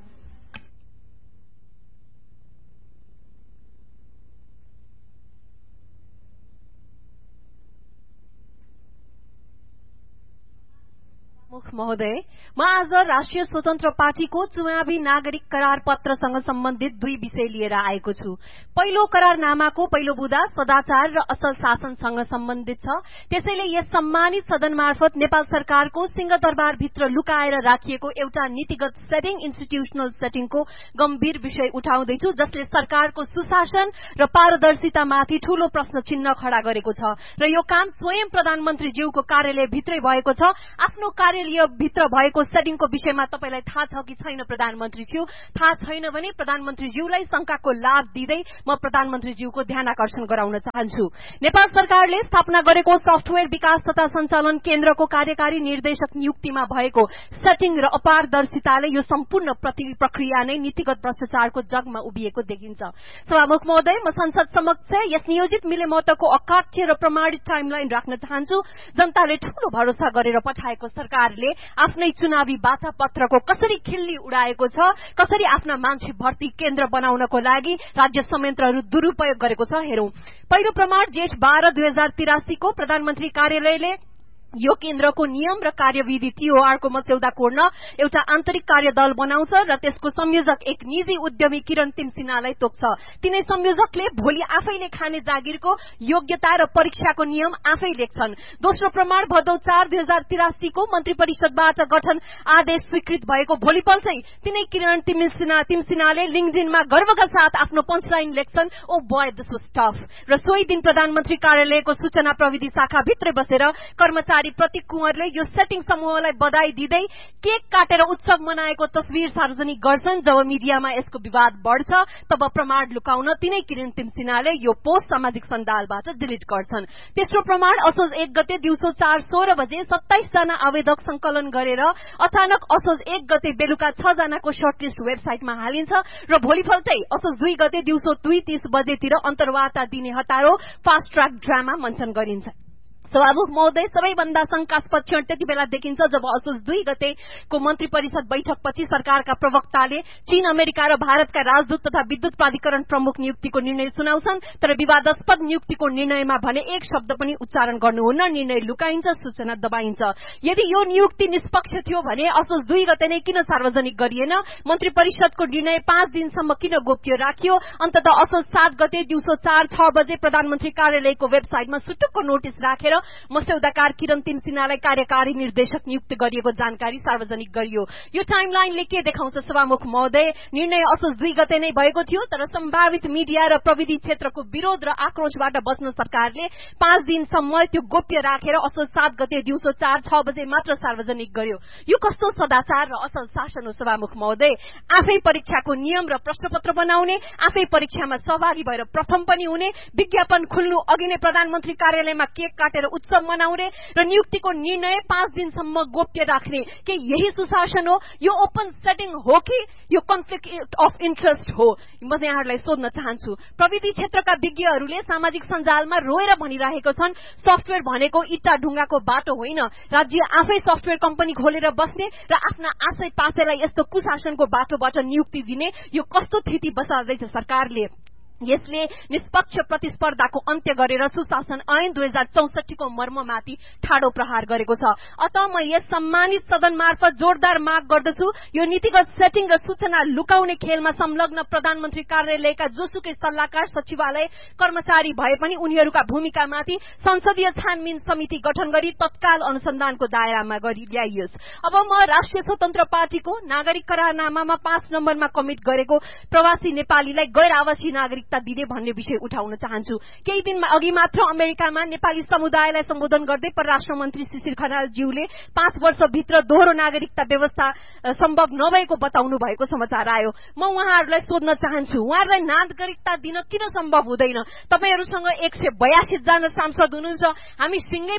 [SPEAKER 8] मुख महोदय, म आज राष्ट्रिय स्वतन्त्र पार्टीको चुनावी नागरिक करार पत्रसँग सम्बन्धित 2 विषय लिएर आएको छु। पहिलो करारनामाको पहिलो बुँदा सदाचार र असल शासनसँग सम्बन्धित छ। त्यसैले यस सम्मानित सदन मार्फत नेपाल सरकारको सिंहदरबारभित्र लुकाएर राखिएको एउटा नीतिगत सेटिङ, इन्स्टिट्युशनल सेटिङको गम्भीर विषय उठाउँदैछु, जसले सरकारको सुशासन र पारदर्शितामाथि ठूलो प्रश्न चिन्ह खड़ा गरेको छ र यो काम स्वयं प्रधानमन्त्रीज्यूको कार्यालयभित्रै भएको छ। आफ्नो कार्यालयभित्र भएको सेटिङको विषयमा तपाईलाई थाहा छ कि छैन प्रधानमन्त्रीज्यू? थाहा छैन भने प्रधानमन्त्रीज्यूलाई शंकाको लाभ दिँदै म प्रधानमन्त्रीज्यूको ध्यानाकर्षण गराउन चाहन्छु। नेपाल सरकारले स्थापना गरेको सफ्टवेयर विकास तथा सञ्चालन केन्द्रको कार्यकारी निर्देशक नियुक्तिमा भएको सेटिङ र अपारदर्शिताले यो सम्पूर्ण प्रक्रिया नै नीतिगत भ्रष्टाचारको जगमा उभिएको देखिन्छ। सभामुख महोदय, म संसद समक्ष यस नियोजित मिलेमतको अकाट्य र प्रमाणित टाइमलाइन राख्न चाहन्छु। जनताले ठूलो भरोसा गरेर पठाएको सरकारले आफ्नै चुनावी बाचा पत्रको कसरी खिल्ली उडाएको छ, कसरी आफ्ना मान्छे भर्ती केन्द्र बनाउनको लागि राज्य संयन्त्रहरू दुरूपयोग गरेको छ, हेरौं। पहिलो प्रमाण जेठ 12 2083 को प्रधानमन्त्री कार्यालयले यो केन्द्रको नियम र कार्यविधि TOR को मस्यौदा कोर्न एउटा आन्तरिक कार्यदल बनाउँछ र त्यसको संयोजक एक निजी उद्यमी किरण तिमसिनालाई तोक्छ। तिनै संयोजकले भोलि आफैले खाने जागिरको योग्यता र परीक्षाको नियम आफै लेख्छन्। दोस्रो प्रमाण भदौ 4 2083 को मन्त्री परिषदबाट गठन आदेश स्वीकृत भएको भोलिपल्टै तिनै किरण तिमसिनाले लिङ्कडिनमा गर्वका साथ आफ्नो पञ्चलाइन लेख्छन्, oh boy this was tough. र सोही दिन प्रधानमन्त्री कार्यालयको सूचना प्रविधि शाखा भित्रै बसेर कर्मचारी प्रतीक कुँवरले यो सेटिङ समूहलाई बधाई दिँदै केक काटेर उत्सव मनाएको तस्विर सार्वजनिक गर्छन्। जब मिडियामा यसको विवाद बढ्छ तब प्रमाण लुकाउन तिनै किरण तिमसिनाले यो पोस्ट सामाजिक सञ्जालबाट डिलिट गर्छन्। तेस्रो प्रमाण असोज 1 गते दिउँसो 4:16 बजे 27 जना आवेदक संकलन गरेर अचानक असोज 1 गते बेलुका 6 जनाको सर्टलिस्ट वेबसाइटमा हालिन्छ र भोलिपल्टै असोज 2 गते दिउँसो 2:30 बजेतिर अन्तर्वार्ता दिने हतारो फास्ट ट्र्याक ड्रामा मञ्चन गरिन्छ। सभामुख महोदय, सबैभन्दा शंकास्पद क्षण त्यति बेला देखिन्छ जब असोज 2 गतेको मन्त्री परिषद बैठकपछि सरकारका प्रवक्ताले चीन, अमेरिका र भारतका राजदूत तथा विद्युत प्राधिकरण प्रमुख नियुक्तिको निर्णय सुनाउँछन्, तर विवादास्पद नियुक्तिको निर्णयमा भने एक शब्द पनि उच्चारण गर्नुहुन्न, निर्णय लुकाइन्छ, सूचना दबाइन्छ। यदि यो नियुक्ति निष्पक्ष थियो भने असोज 2 गते नै किन सार्वजनिक गरिएन? मन्त्री परिषदको निर्णय 5 दिनसम्म किन गोप्य राखियो? अन्ततः असोज 7 गते दिउँसो 4:06 बजे प्रधानमन्त्री कार्यालयको वेबसाइटमा सुटुक्क नोटिस राखेर मस्यौदाकार किरण तिमसिनालाई कार्यकारी निर्देशक नियुक्त गरिएको जानकारी सार्वजनिक गरियो। यो टाइमलाइनले के देखाउँछ सभामुख महोदय? निर्णय असोज 2 गते नै भएको थियो, तर सम्भावित मिडिया र प्रविधि क्षेत्रको विरोध र आक्रोशबाट बच्न सरकारले 5 दिनसम्म त्यो गोप्य राखेर असोज 7 गते दिउँसो 4:06 बजे मात्र सार्वजनिक गर्यो। यो कस्तो सदाचार र असल शासन हो सभामुख महोदय? आफै परीक्षाको नियम र प्रश्नपत्र बनाउने, आफै परीक्षामा सहभागी भएर प्रथम पनि हुने, विज्ञापन खुल्नु अघि नै प्रधानमन्त्री कार्यालयमा केक काटेर उत्सव मनाउने र नियुक्तिको निर्णय 5 दिनसम्म गोप्य राख्ने, के यही सुशासन हो? यो ओपन सेटिङ हो कि यो कन्फ्लिक्ट अफ इन्ट्रेस्ट हो? म यहाँहरूलाई सोध्न चाहन्छु। प्रविधि क्षेत्रका विज्ञहरूले सामाजिक सञ्जालमा रोएर भनिरहेको छन्, सफ्टवेयर भनेको इट्टा ढुङ्गाको बाटो होइन, राज्य आफै सफ्टवेयर कम्पनी खोलेर बस्ने र आफ्ना आशय पासेलाई यस्तो कुशासनको बाटोबाट नियुक्ति दिने, यो कस्तो थिति बसाल्दैछ सरकारले? यसले निष्पक्ष प्रतिस्पर्धाको अन्त्य गरेर सुशासन ऐन 2064 को मर्ममाथि ठाडो प्रहार गरेको छ। अतः म यस सम्मानित सदन मार्फत जोरदार माग गर्दछु, यो नीतिगत सेटिङ र सूचना लुकाउने खेलमा संलग्न प्रधानमन्त्री कार्यालयका जोसुकै सल्लाहकार, सचिवालय कर्मचारी भए पनि उनीहरूका भूमिकामाथि संसदीय छानबिन समिति गठन गरी तत्काल अनुसन्धानको दायरामा गरी ल्याइयोस्। अब म राष्ट्रिय स्वतन्त्र पार्टीको नागरिक करारनामामा 5 नम्बरमा कमिट गरेको प्रवासी नेपालीलाई गैर आवासीय नागरिक दिने भन्ने विषय उठाउन चाहन्छु। केही दिन अघि मात्र अमेरिकामा नेपाली समुदायलाई सम्बोधन गर्दै परराष्ट्र मन्त्री शिशिर खनालज्यूले 5 वर्षभित्र दोहोरो नागरिकता व्यवस्था सम्भव नभएको बताउनु भएको समाचार आयो। म उहाँहरूलाई सोध्न चाहन्छु, उहाँहरूलाई नागरिकता दिन किन सम्भव हुँदैन? तपाईहरूसँग 182 जना सांसद हुनुहुन्छ, हामी सिंगै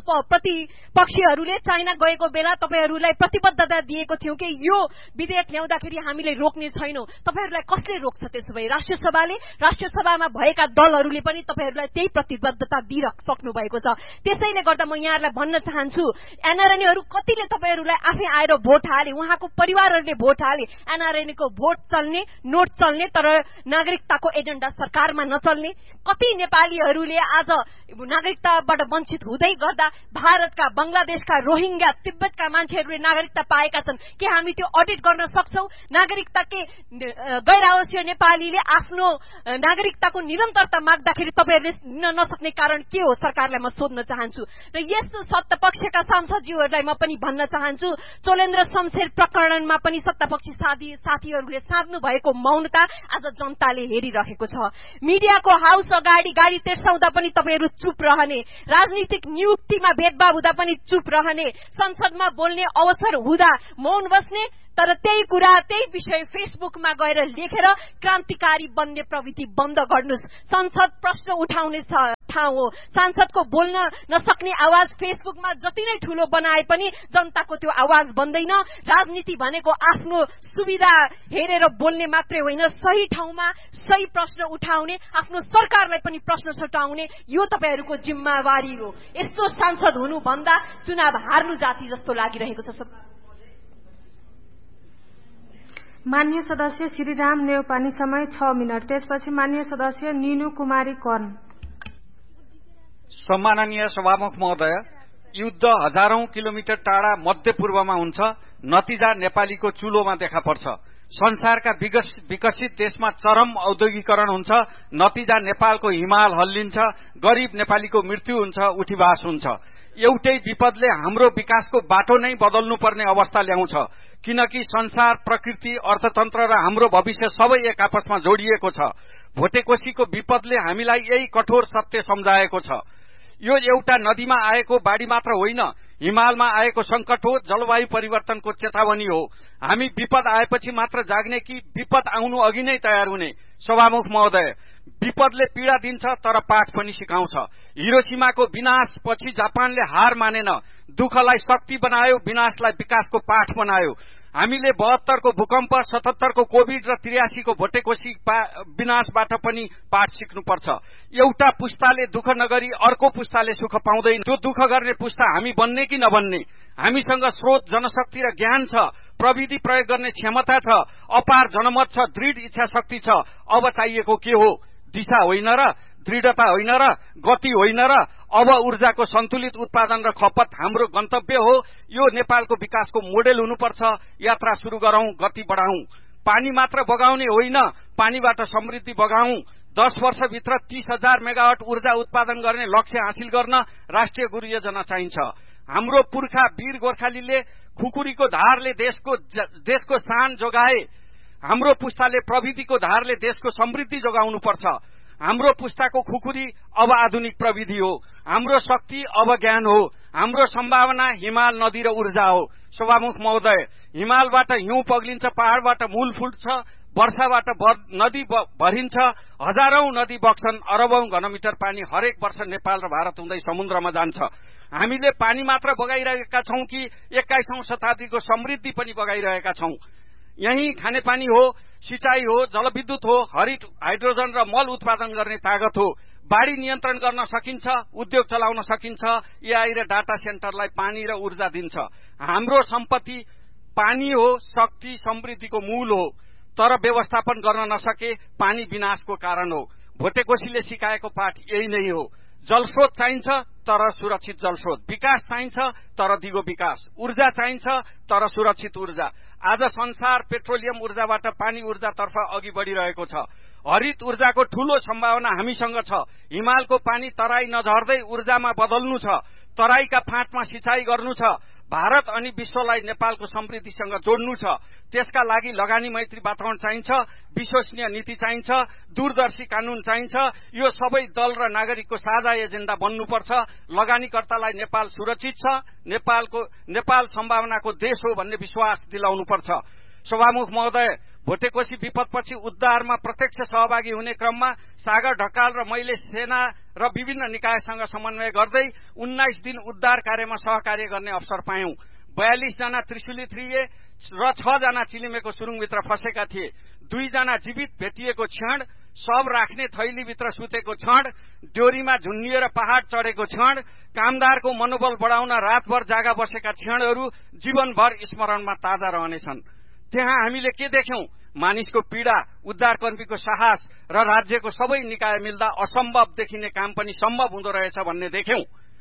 [SPEAKER 8] प्रतिपक्षीहरूले चाइना गएको बेला तपाईहरूलाई प्रतिबद्धता दिएको थियौं कि यो विधेयक ल्याउँदाखेरि हामीले रोक्ने छैनौं। तपाईहरूलाई कसले रोक्छ? त्यसो भए राष्ट्रिय सभाले, राष्ट्रिय सभामा भएका दलहरूले पनि तपाईहरूलाई त्यही प्रतिबद्धता दिइसक्नु भएको छ। त्यसैले गर्दा म यहाँहरूलाई भन्न चाहन्छु, एनआरएनएहरू कतिले तपाईहरूलाई आफै आएर भोट हाले, उहाँको परिवारहरूले भोट हाले, एनआरएनएको भोट चल्ने, नोट चल्ने, तर नागरिकताको एजेन्डा सरकारमा नचल्ने। कति नेपालीहरूले आज नागरिकताबाट वञ्चित हुँदै गर्दा भारतका, बंगलादेशका, रोहिंग्या, तिब्बतका मान्छेहरूले नागरिकता पाएका छन्। के हामी त्यो अडिट गर्न सक्छौं? नागरिकता के गैर आवासीय नेपालीले आफ्नो नागरिकताको निरन्तरता माग्दाखेरि तपाईहरुले दिन नसक्ने कारण के हो? सरकारलाई म सोध्न चाहन्छु। र यस सत्तापक्षका सांसदज्यूहरूलाई म पनि भन्न चाहन्छु, चोलेन्द्र शमशेर प्रकरणमा पनि सत्तापक्षी साथीहरूले साध्नु भएको मौनता आज जनताले हेरिरहेको छ। मिडियाको हाउस अगाडि गाडी तेर्साउँदा पनि तपाईहरु चुप रहने, राजनीतिक नियुक्तिमा भेदभाव हुँदा पनि चुप रहने, संसदमा बोल्ने अवसर हुँदा मौन बस्ने, तर त्यही कुरा, त्यही विषय फेसबुकमा गएर लेखेर क्रान्तिकारी बन्ने प्रवृत्ति बन्द गर्नुस्। संसद प्रश्न उठाउने ठाउँ हो। सांसदको बोल्न नसक्ने आवाज फेसबुकमा जति नै ठूलो बनाए पनि जनताको त्यो आवाज बन्दैन। राजनीति भनेको आफ्नो सुविधा हेरेर बोल्ने मात्रै होइन, सही ठाउँमा सही प्रश्न उठाउने, आफ्नो सरकारलाई पनि प्रश्न छटाउने, यो तपाईहरुको जिम्मेवारी हो। यस्तो सांसद हुनु भन्दा चुनाव हार्नु जाति जस्तो लागिरहेको छ।
[SPEAKER 4] माननीय सदस्य श्रीराम नेउपानी, समय 6 मिनट। त्यसपछि माननीय सदस्य निनु कुमारी कर्ण।
[SPEAKER 9] सम्माननीय सभामुख महोदय, युद्ध हजारौं किलोमिटर टाढा मध्यपूर्वमा हुन्छ, नतिजा नेपालीको चुलोमा देखा पर्छ। संसारका विकसित देशमा चरम औद्योगिकरण हुन्छ, नतिजा नेपालको हिमाल हल्लिन्छ, गरीब नेपालीको मृत्यु हुन्छ, उठीबास हुन्छ। एउटै विपदले हाम्रो विकासको बाटो नै बदल्नु पर्ने अवस्था ल्याउँछ, किनकि संसार, प्रकृति, अर्थतन्त्र र हाम्रो भविष्य सबै एक आपसमा जोडिएको छ। भोटेकोशीको विपदले हामीलाई यही कठोर सत्य सम्झाएको छ। यो एउटा नदीमा आएको बाढी मात्र होइन, हिमालमा आएको संकट हो, जलवायु परिवर्तनको चेतावनी हो। हामी विपद आएपछि मात्र जाग्ने कि विपद आउनु अघि नै तयार हुने? सभामुख महोदय, विपदले पीड़ा दिन्छ तर पाठ पनि सिकाउँछ। हिरोशिमाको विनाशपछि जापानले हार मानेन, दुःखलाई शक्ति बनायो, विनाशलाई विकासको पाठ बनायो। हामीले 72 को भूकम्प, 77 को कोभिड र 83 को भोटेकोशी विनाशबाट पनि पाठ सिक्नुपर्छ। एउटा पुस्ताले दुःख नगरी अर्को पुस्ताले सुख पाउँदैन। त्यो दुःख गर्ने पुस्ता हामी बन्ने कि नबन्ने? हामीसँग स्रोत, जनशक्ति र ज्ञान छ, प्रविधि प्रयोग गर्ने क्षमता छ, अपार जनमत छ, दृढ इच्छा शक्ति छ। अब चाहिएको के हो? दिशा होइन र, दृढता होइन र, गति होइन र, अब ऊर्जाको सन्तुलित उत्पादन र खपत हाम्रो गन्तव्य हो। यो नेपालको विकासको मोडेल हुनुपर्छ। यात्रा शुरू गरौं, गति बढाउँ। पानी मात्र बगाउने होइन, पानीबाट समृद्धि बगाउँ। 10 वर्षभित्र 30,000 मेगावाट ऊर्जा उत्पादन गर्ने लक्ष्य हासिल गर्न राष्ट्रिय गुरु योजना चाहिन्छ। हाम्रो पुर्खा वीर गोर्खालीले खुकुरीको धारले देशको शान जोगाए। हाम्रो पुस्ताले प्रविधिको धारले देशको समृद्धि जोगाउनु पर्छ। हाम्रो पुस्ताको खुकुरी अब आधुनिक प्रविधि हो, हाम्रो शक्ति अब ज्ञान हो, हाम्रो सम्भावना हिमाल, नदी र ऊर्जा हो। सभामुख महोदय, हिमालबाट हिउँ पग्लिन्छ, पहाड़बाट मूल फुट्छ, वर्षाबाट नदी भरिन्छ, हजारौं नदी बग्छन्, अरबौं घनमिटर पानी हरेक वर्ष नेपाल र भारत हुँदै समुद्रमा जान्छ। हामीले पानी मात्र बगाइरहेका छौं कि 21औं शताब्दीको समृद्धि पनि बगाइरहेका छौं? यही खानेपानी हो, सिंचाई हो, जलविद्युत हो, हरित हाइड्रोजन र मल उत्पादन गर्ने तागत हो। बाढी नियन्त्रण गर्न सकिन्छ, उद्योग चलाउन सकिन्छ। एआई र डाटा सेन्टरलाई पानी र ऊर्जा दिन्छ। हाम्रो सम्पत्ति पानी हो, शक्ति समृद्धिको मूल हो, तर व्यवस्थापन गर्न नसके पानी विनाशको कारण हो। भोटेकोशीले सिकाएको पाठ यही नै हो। जलस्रोत चाहिन्छ तर सुरक्षित जलस्रोत, विकास चाहिन्छ तर दिगो विकास, ऊर्जा चाहिन्छ तर सुरक्षित ऊर्जा। आज संसार पेट्रोलियम ऊर्जाबाट पानी ऊर्जातर्फ अघि बढ़िरहेको छ। हरित ऊर्जाको ठूलो सम्भावना हामीसँग छ। हिमालको पानी तराई नझर्दै ऊर्जामा बदल्नु छ, तराईका फाँटमा सिंचाई गर्नु छ। भारत अनि विश्वलाई नेपालको समृद्धिसँग जोड्नु छ। त्यसका लागि लगानी मैत्री वातावरण चाहिन्छ, विश्वसनीय नीति चाहिन्छ, दूरदर्शी कानून चाहिन्छ। यो सबै दल र नागरिकको साझा एजेन्डा बन्नुपर्छ। लगानीकर्तालाई नेपाल सुरक्षित छ, नेपाल सम्भावनाको देश हो भन्ने विश्वास दिलाउनुपर्छ। सभामुख महोदय, भोटेकोशी विपदपछि उद्धारमा प्रत्यक्ष सहभागी हुने क्रममा सागर ढकाल र मैले सेना र विभिन्न निकायसँग समन्वय गर्दै 19 दिन उद्धार कार्यमा सहकार्य गर्ने अवसर पायौं। 42 जना त्रिशुली थिए र 6 जना चिलिमेको सुरुङभित्र फसेका थिए। 2 जना जीवित भेटिएको क्षण, सब राख्ने थैलीभित्र सुतेको क्षण, ड्योरीमा झुन्निएर पहाड़ चढेको क्षण, कामदारको मनोबल बढाउन रातभर जागा बसेका क्षणहरू जीवनभर स्मरणमा ताजा रहनेछन्। त्यहाँ हामीले के देख्यौं? मानिसको पीड़ा, उद्धारकर्मीको साहस र राज्यको सबै निकाय मिल्दा असम्भव देखिने काम पनि सम्भव हुँदो रहेछ भन्ने देख्यौं।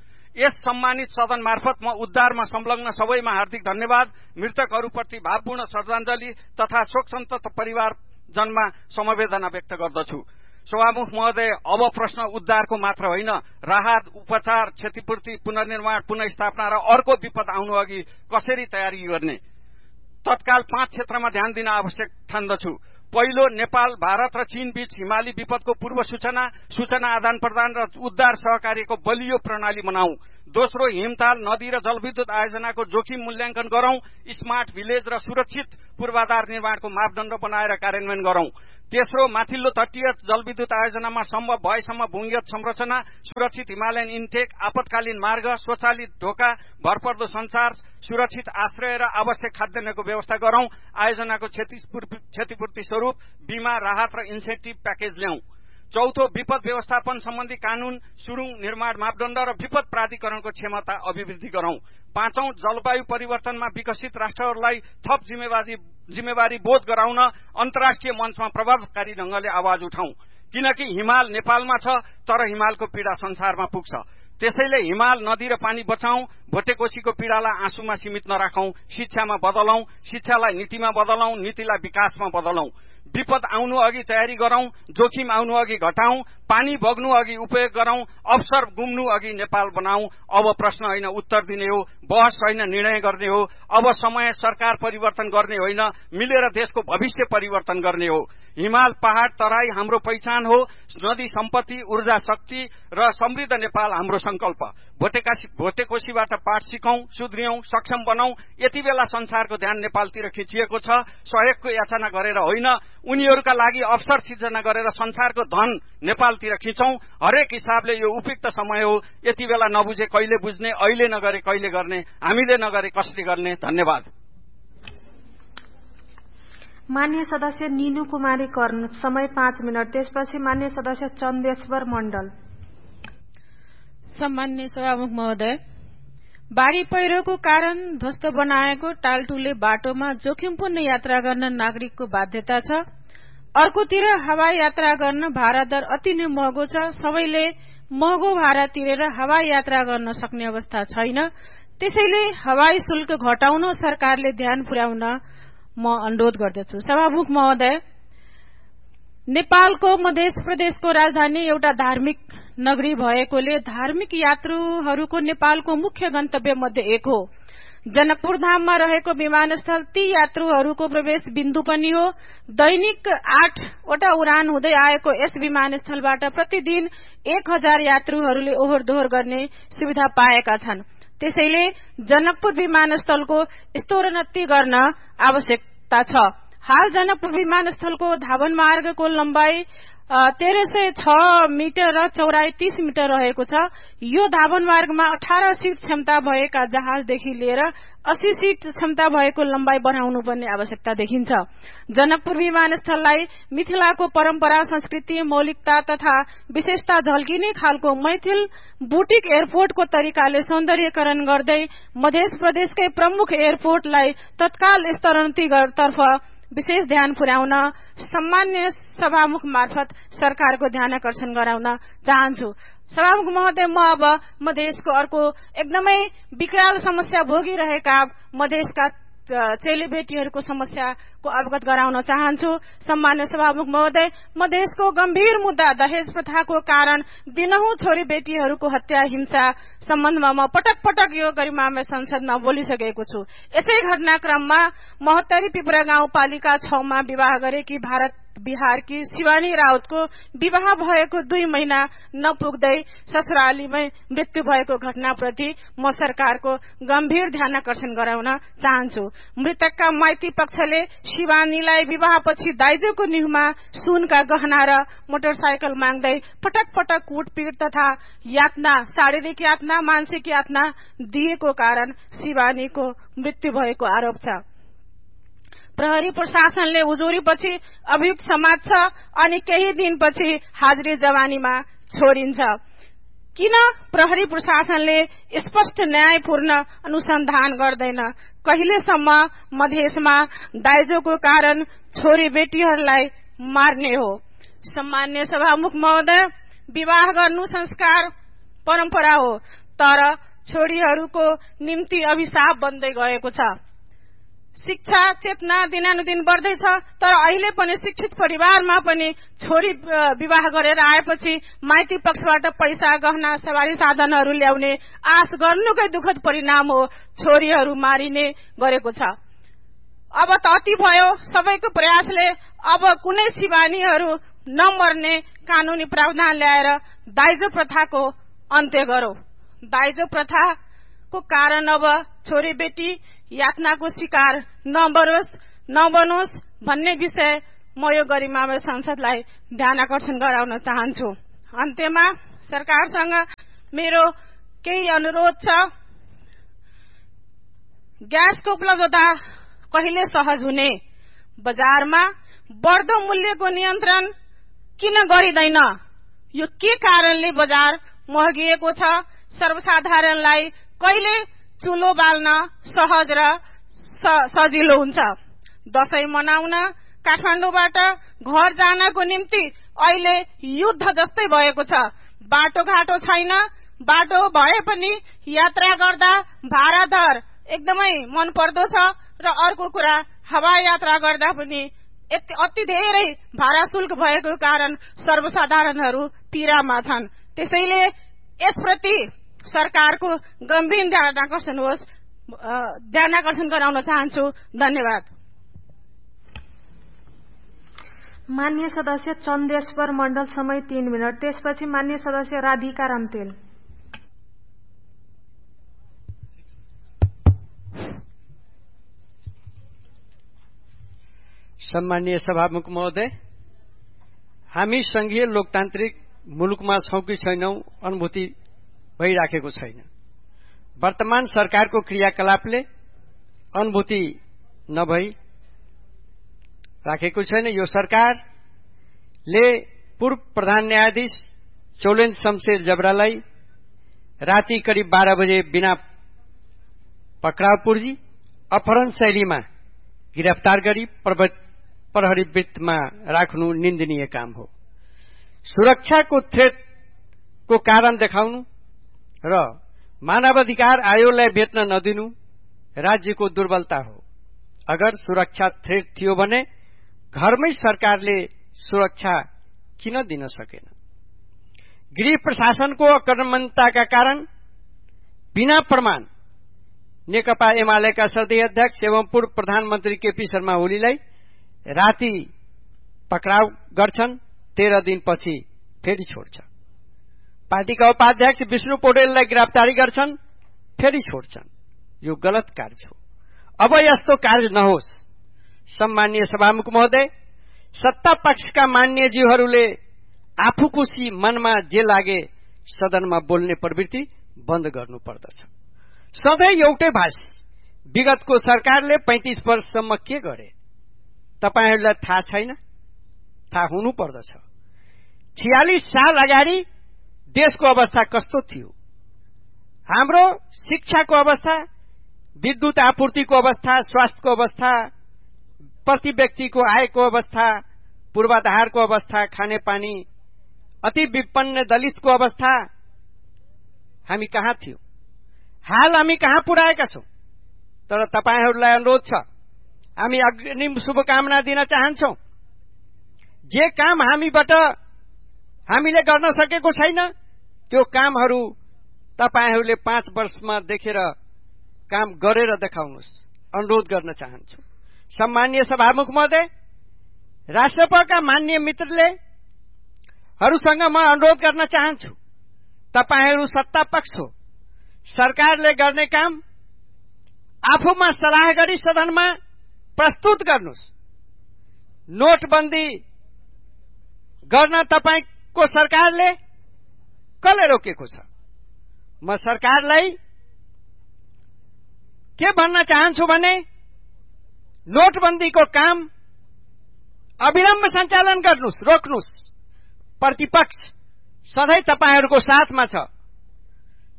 [SPEAKER 9] यस सम्मानित सदन मार्फत म उद्धारमा संलग्न सबैमा हार्दिक धन्यवाद, मृतकहरूप्रति भावपूर्ण श्रद्धाञ्जली तथा शोकसन्तप्त परिवारजनमा समवेदना व्यक्त गर्दछु। सभामुख महोदय, अब प्रश्न उद्धारको मात्र होइन, राहत, उपचार, क्षतिपूर्ति, पुनर्निर्माण, पुनर्स्थापना र अर्को विपद आउनु अघि कसरी तयारी गर्ने, तत्काल 5 क्षेत्रमा ध्यान दिन आवश्यक ठान्दछु। पहिलो, नेपाल, भारत र चीन बीच हिमाली विपदको पूर्व सूचना आदान प्रदान र उद्धार सहकार्यको बलियो प्रणाली बनाऊ। दोस्रो, हिमताल, नदी र जलविद्युत आयोजनाको जोखिम मूल्याङ्कन गरौं, स्मार्ट भिलेज र सुरक्षित पूर्वाधार निर्माणको मापदण्ड बनाएर कार्यान्वयन गरौं। तेस्रो, माथिल्लो तटीय जलविद्युत आयोजनामा सम्भव भएसम्म भूमिगत संरचना, सुरक्षित हिमालयन इन्टेक, आपतकालीन मार्ग, स्वचालित ढोका, भरपर्दो संचार, सुरक्षित आश्रय र आवश्यक खाद्यान्नको व्यवस्था गरौं। आयोजनाको क्षतिपूर्ति स्वरूप बीमा, राहत र इन्सेन्टिभ प्याकेज ल्याऊ। चौथो, विपद व्यवस्थापन सम्बन्धी कानून, सुरुङ, निर्माण मापदण्ड र विपद प्राधिकरणको क्षमता अभिवृद्धि गरौं। पाँचौं, जलवायु परिवर्तनमा विकसित राष्ट्रहरूलाई थप जिम्मेवारी बोध गराउन अन्तर्राष्ट्रिय मञ्चमा प्रभावकारी ढंगले आवाज उठाउँ, किनकि हिमाल नेपालमा छ तर हिमालको पीड़ा संसारमा पुग्छ। त्यसैले हिमाल, नदी र पानी बचाउँ, भोटेकोशीको पीड़ालाई आँसुमा सीमित नराखौं, शिक्षामा बदलौं, शिक्षालाई नीतिमा बदलौं, नीतिलाई विकासमा बदलौं। विपद आउनु अघि तयारी गरौं, जोखिम आउनु अघि घटाउँ, पानी बग्नु अघि उपयोग गरौं, अवसर गुम्नु अघि नेपाल बनाऊ। अब प्रश्न होइन उत्तर दिने हो, बहस होइन निर्णय गर्ने हो। अब समय सरकार परिवर्तन गर्ने होइन, मिलेर देशको भविष्य परिवर्तन गर्ने हो। हिमाल, पहाड़, तराई हाम्रो पहिचान हो। नदी सम्पत्ति, ऊर्जा शक्ति र समृद्ध नेपाल हाम्रो संकल्प। भोटेकोशीबाट पाठ सिकौं, सुध्रियौं, सक्षम बनाऊ। यति बेला संसारको ध्यान नेपालतिर खिचिएको छ। सहयोगको याचना गरेर होइन, उनीहरूका लागि अवसर सिर्जना गरेर संसारको धन नेपालतिर खिचौं। हरेक हिसाबले यो उपयुक्त समय हो। यति बेला नबुझे कहिले बुझ्ने, अहिले नगरे कहिले गर्ने, हामीले नगरे कसले गर्ने। धन्यवाद।
[SPEAKER 4] मान्य सदस्य निनु कुमारी कर्ण, समय 5 मिनट। त्यसपछि मान्य सदस्य चन्देश्वर मण्डल।
[SPEAKER 10] सम्मान्य सभामुख महोदय, बाढी पहिरोको कारण ध्वस्त बनाएको टालटुले बाटोमा जोखिमपूर्ण यात्रा गर्न नागरिकको बाध्यता छ। अर्कोतिर हवाई यात्रा गर्न भाडा दर अति नै महँगो छ। सबैले महँगो भाडा तिरेर हवाई यात्रा गर्न सक्ने अवस्था छैन। त्यसैले हवाई शुल्क घटाउन सरकारले ध्यान पुर्याउन म अनुरोध गर्दछु। सभामुख महोदय, नेपालको मध्य प्रदेशको राजधानी एउटा धार्मिक नगरी भएकोले धार्मिक यात्रुहरूको नेपालको मुख्य गन्तव्य मध्ये एक हो। जनकपुर धाममा रहेको विमानस्थल ती यात्रुहरूको प्रवेश बिन्दु पनि हो। दैनिक 8 वटा उडान हुँदै आएको यस विमानस्थलबाट प्रतिदिन 1000 यात्रुहरूले ओहोर दोहोर गर्ने सुविधा पाएका छन्। त्यसैले जनकपुर विमानस्थलको स्तरोन्नति गर्न आवश्यकता छ। हाल जनकपुर विमानस्थलको धावन मार्गको लम्बाई 1306 मिटर र चौडाई 30 मिटर रहेको छ। यो धावन मार्गमा 18 सीट क्षमता भएका जहाजदेखि लिएर 80 सीट क्षमता भएको लम्बाई बढ़ाउनु पर्ने आवश्यकता देखिन्छ। जनकपुर विमानस्थललाई मिथिलाको परम्परा, संस्कृति, मौलिकता तथा विशेषता झल्किने खालको मैथिल बुटिक एयरपोर्टको तरिकाले सौन्दर्यकरण गर्दै मध्य प्रदेशकै प्रमुख एयरपोर्टलाई तत्काल स्तरोन्नति तर्फ विशेष ध्यान पुर्याउन सम्मान्य सभामुख मार्फत सरकारको ध्यानाकर्षण गराउन चाहन्छु। सभामुख महोदय, म अब मधेसको अर्को एकदमै विकराल समस्या भोगिरहेका मधेसका चेलीबेटीहरूको समस्याको अवगत गराउन चाहन्छु। सम्मान्य सभामुख महोदय, मधेसको गम्भीर मुद्दा दहेज प्रथाको कारण दिनहुँ छोरी बेटीहरूको हत्या, हिंसा सम्बन्धमा म पटक पटक यो गरिमामय संसदमा बोलिसकेको छु। यसै घटनाक्रममा महोत्तरी पिपरा गाउँपालिका 6 मा विवाह गरेकी भारत बिहारकी शिवानी राउतको विवाह भएको 2 महिना नपुग्दै ससुरालीमै मृत्यु भएको घटनाप्रति म सरकारको गम्भीर ध्यानाकर्षण गराउन चाहन्छु। मृतकका माइती पक्षले शिवानीलाई विवाहपछि दाइजोको निहुमा सुनका गहना र मोटरसाइकल माग्दै पटक पटक कुटपिट तथा यातना, शारीरिक यातना, मानसिक यातना दिएको कारण शिवानीको मृत्यु भएको आरोप छ। प्रहरी प्रशासनले उजुरीपछि अभियुक्त समात्छ अनि केही दिनपछि हाजिरी जवानीमा छोडिन्छ। किन प्रहरी प्रशासनले स्पष्ट न्यायपूर्ण अनुसन्धान गर्दैन? कहिलेसम्म मधेसमा दाइजोको कारण छोरी बेटीहरूलाई मार्ने हो? सम्मान्य सभामुख महोदय, विवाह गर्नु संस्कार परम्परा हो, तर छोरीहरूको निम्ति अभिशाप बन्दै गएको छ। शिक्षा चेतना दिनानुदिन बढ्दैछ, तर अहिले पनि शिक्षित परिवारमा पनि छोरी विवाह गरेर आएपछि माइती पक्षबाट पैसा, गहना, सवारी साधनहरू ल्याउने आश गर्नुकै दुःखद परिणाम हो, छोरीहरू मारिने गरेको छ। अब त अति भयो। सबैको प्रयासले अब कुनै सिवानीहरू नमर्ने कानूनी प्रावधान ल्याएर दाइजो प्रथाको अन्त्य गरौं। दाइजो प्रथाको कारण अब छोरी बेटी यातनाको शिकार नबनोस् भन्ने विषय म यो गरिमामय संसदलाई ध्यान आकर्षण गराउन चाहन्छु। अन्त्यमा सरकारसँग मेरो केही अनुरोध छ। ग्यासको उपलब्धता कहिले सहज हुने? बजारमा बढ्दो मूल्यको नियन्त्रण किन गरिँदैन? यो के कारणले बजार महँगिएको छ? सर्वसाधारणलाई कहिले चुलो बाल्न सहज र सजिलो हुन्छ? दशैं मनाउन काठमाडौँबाट घर जानको निम्ति अहिले युद्ध जस्तै भएको छ। बाटोघाटो छैन। बाटो भए पनि यात्रा गर्दा भाडा दर एकदमै मन पर्दो छ र अर्को कुरा, हवाई यात्रा गर्दा पनि अति धेरै भाडा शुल्क भएको कारण सर्वसाधारणहरू पीडामा छन्। त्यसैले यसप्रति सरकारको गम्भीर ध्यान आकर्षण गराउन चाहन्छु। धन्यवाद।
[SPEAKER 4] मान्य सदस्य चन्देश्वर मण्डल, समय 3 मिनट। त्यसपछि मान्य सदस्य राधिका रामतेल।
[SPEAKER 11] सम्मानीय सभामुख महोदय, हामी संघीय लोकतान्त्रिक मुलुकमा छौं कि छैनौं अनुभूति भइराखेको छैन। वर्तमान सरकारको क्रियाकलापले अनुभूति नभई राखेको छैन। यो सरकारले पूर्व प्रधान न्यायाधीश चौलेन्द्र शमशेर जबरालाई राति करिब 12 बजे बिना पक्राउ पूर्जी अपहरण शैलीमा गिरफ्तार गरी प्रहरी वृत्तमा राख्नु निन्दनीय काम हो। सुरक्षाको थ्रेटको कारण देखाउनु र मानवाधिकार आयोगलाई भेट्न नदिनु राज्यको दुर्बलता हो। अगर सुरक्षा थ्रेट थियो भने घरमै सरकारले सुरक्षा किन दिन सकेन? गृह प्रशासनको अकर्मण्यताका कारण बिना प्रमाण नेकपा एमालेका सदस्य अध्यक्ष एवं पूर्व प्रधानमन्त्री केपी शर्मा ओलीलाई राति पक्राउ गर्छन्, 13 दिनपछि फेरि छोड्छ। पार्टीका उपाध्यक्ष विष्णु पौडेललाई गिरफ्तारी गर्छन्, फेरि छोड्छन्। यो गलत कार्य हो। अब यस्तो कार्य नहोस्। सम्मानीय सभामुख महोदय, सत्ता पक्षका मान्यज्यूहरूले आफू खुशी मनमा जे लागे सदनमा बोल्ने प्रवृत्ति बन्द गर्नु पर्दछ। सधैँ एउटै भाषा। विगतको सरकारले 35 वर्षसम्म के गरे तपाईहरूलाई थाहा छैन? थाहा हुनु पर्दछ। 46 साल अगाडि देशको अवस्था कस्तो थियो? हाम्रो शिक्षाको अवस्था, विद्युत आपूर्तिको अवस्था, स्वास्थ्यको अवस्था, प्रति व्यक्तिको आयको अवस्था, पूर्वाधारको अवस्था, खानेपानी, अति विपन्न दलितको अवस्था हामी कहाँ थियौं? हाल हामी कहाँ पुर्याएका छौं? तर तपाईहरूलाई अनुरोध छ, हामी अग्रिम शुभकामना दिन चाहन्छौं। जे काम हामीले गर्न सकेको छैन त्यो कामहरू तपाईहरूले 5 वर्षमा देखेर काम गरेर देखाउनुहोस्, अनुरोध गर्न चाहन्छु। सम्मानीय सभामुख महोदय, राष्ट्रपतिका मान्य मित्रहरूसँग म अनुरोध गर्न चाहन्छु, तपाईहरू सत्ता पक्ष हो। सरकारले गर्ने काम आफूमा सल्लाह गरी सदनमा प्रस्तुत गर्नुहोस्। नोटबन्दी गर्न तपाईको सरकारले कसले रोकेको छ? म सरकारलाई के भन्न चाहन्छु भने नोटबन्दीको काम अविलम्ब सञ्चालन गर्नुहोस्, रोक्नुहोस्। प्रतिपक्ष सधैँ तपाईहरूको साथमा छ।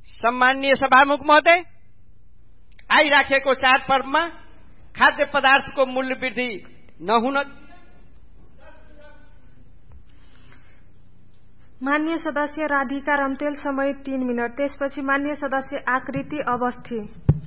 [SPEAKER 11] सम्माननीय सभामुख महोदय, आइराखेको चाडपर्वमा खाद्य पदार्थको मूल्य वृद्धि नहुन
[SPEAKER 4] मान्य सदस्य राधिका रम्तेल, समय 3 मिनट। त्यसपछि मान्य सदस्य आकृति अवस्थी।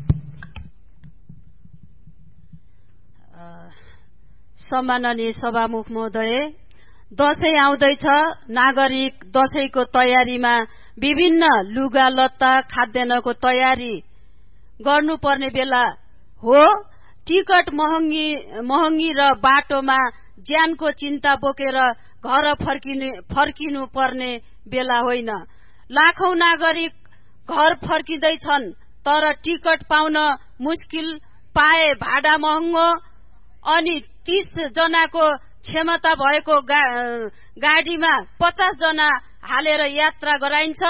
[SPEAKER 12] सम्माननीय सभामुख महोदय, दशैं आउँदैछ। नागरिक दशैंको तयारीमा विभिन्न लुगा लत्ता खाद्यान्नको तयारी गर्नुपर्ने बेला हो। टिकट महँगी र बाटोमा ज्यानको चिन्ता बोकेर घर फर्किनु पर्ने बेला होइन। लाखौं नागरिक घर फर्किँदैछन्, तर टिकट पाउन मुस्किल पाए भाडा महँगो अनि 30 जनाको क्षमता भएको गाडीमा 50 जना हालेर यात्रा गराइन्छ।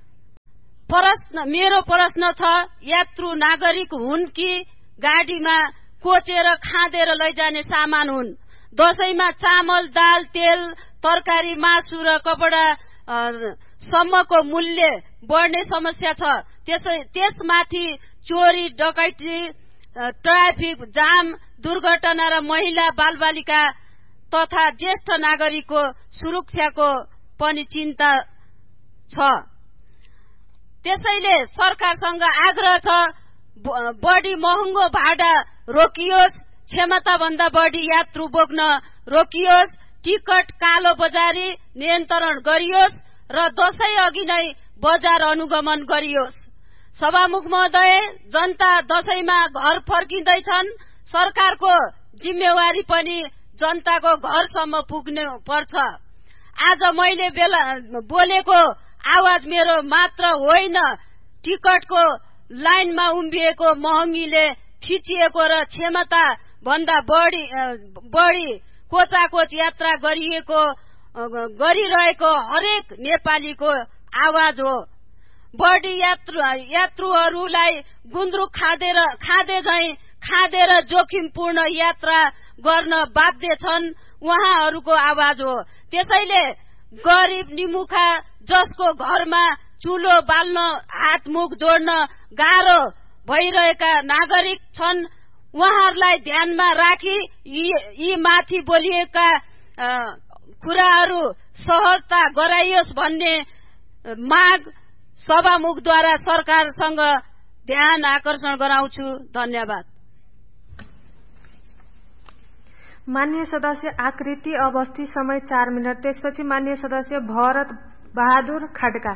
[SPEAKER 12] मेरो प्रश्न छ, यात्रु नागरिक हुन् कि गाडीमा कोचेर खाँदेर लैजाने सामान हुन्? दशैंमा चामल, दाल, तेल, तरकारी, मासु र कपडा सम्मको मूल्य बढ्ने समस्या छ। त्यसमाथि चोरी, डकैती, ट्राफिक जाम, दुर्घटना र महिला बालबालिका तथा ज्येष्ठ नागरिकको सुरक्षाको पनि चिन्ता छ। त्यसैले सरकारसँग आग्रह छ, बढी महँगो भाडा रोकियोस्, क्षमता भन्दा बढी यात्रु बोक्न रोकियोस्, टिकट कालो बजारी नियन्त्रण गरियोस् र दशैं अघि नै बजार अनुगमन गरियोस्। सभामुख महोदय, जनता दशैंमा घर फर्किँदैछन्। सरकारको जिम्मेवारी पनि जनताको घरसम्म पुग्नु पर्छ। आज मैले बोलेको आवाज मेरो मात्र होइन, टिकटको लाइनमा उभिएको महँगीले थिचिएको र क्षमता भन्दा बढी कोचाकोच यात्रा गरिरहेको हरेक नेपालीको आवाज हो। बढी यात्रुहरूलाई गुन्द्रुक खाँदेर जोखिमपूर्ण यात्रा गर्न बाध्य छन्, उहाँहरूको आवाज हो। त्यसैले गरिब निमुखा जसको घरमा चुलो बाल्न, हात मुख जोड्न गाह्रो भइरहेका नागरिक छन्, उहाँहरूलाई ध्यानमा राखी यी माथि बोलिएका कुराहरू सहजता गराइयोस् भन्ने माग सभामुखद्वारा सरकारसँग ध्यान आकर्षण गराउँछु। धन्यवाद।
[SPEAKER 4] मान्य सदस्य आकृति अवस्थी, समय 4 मिनट। त्यसपछि मान्य सदस्य भरत बहादुर खड्का।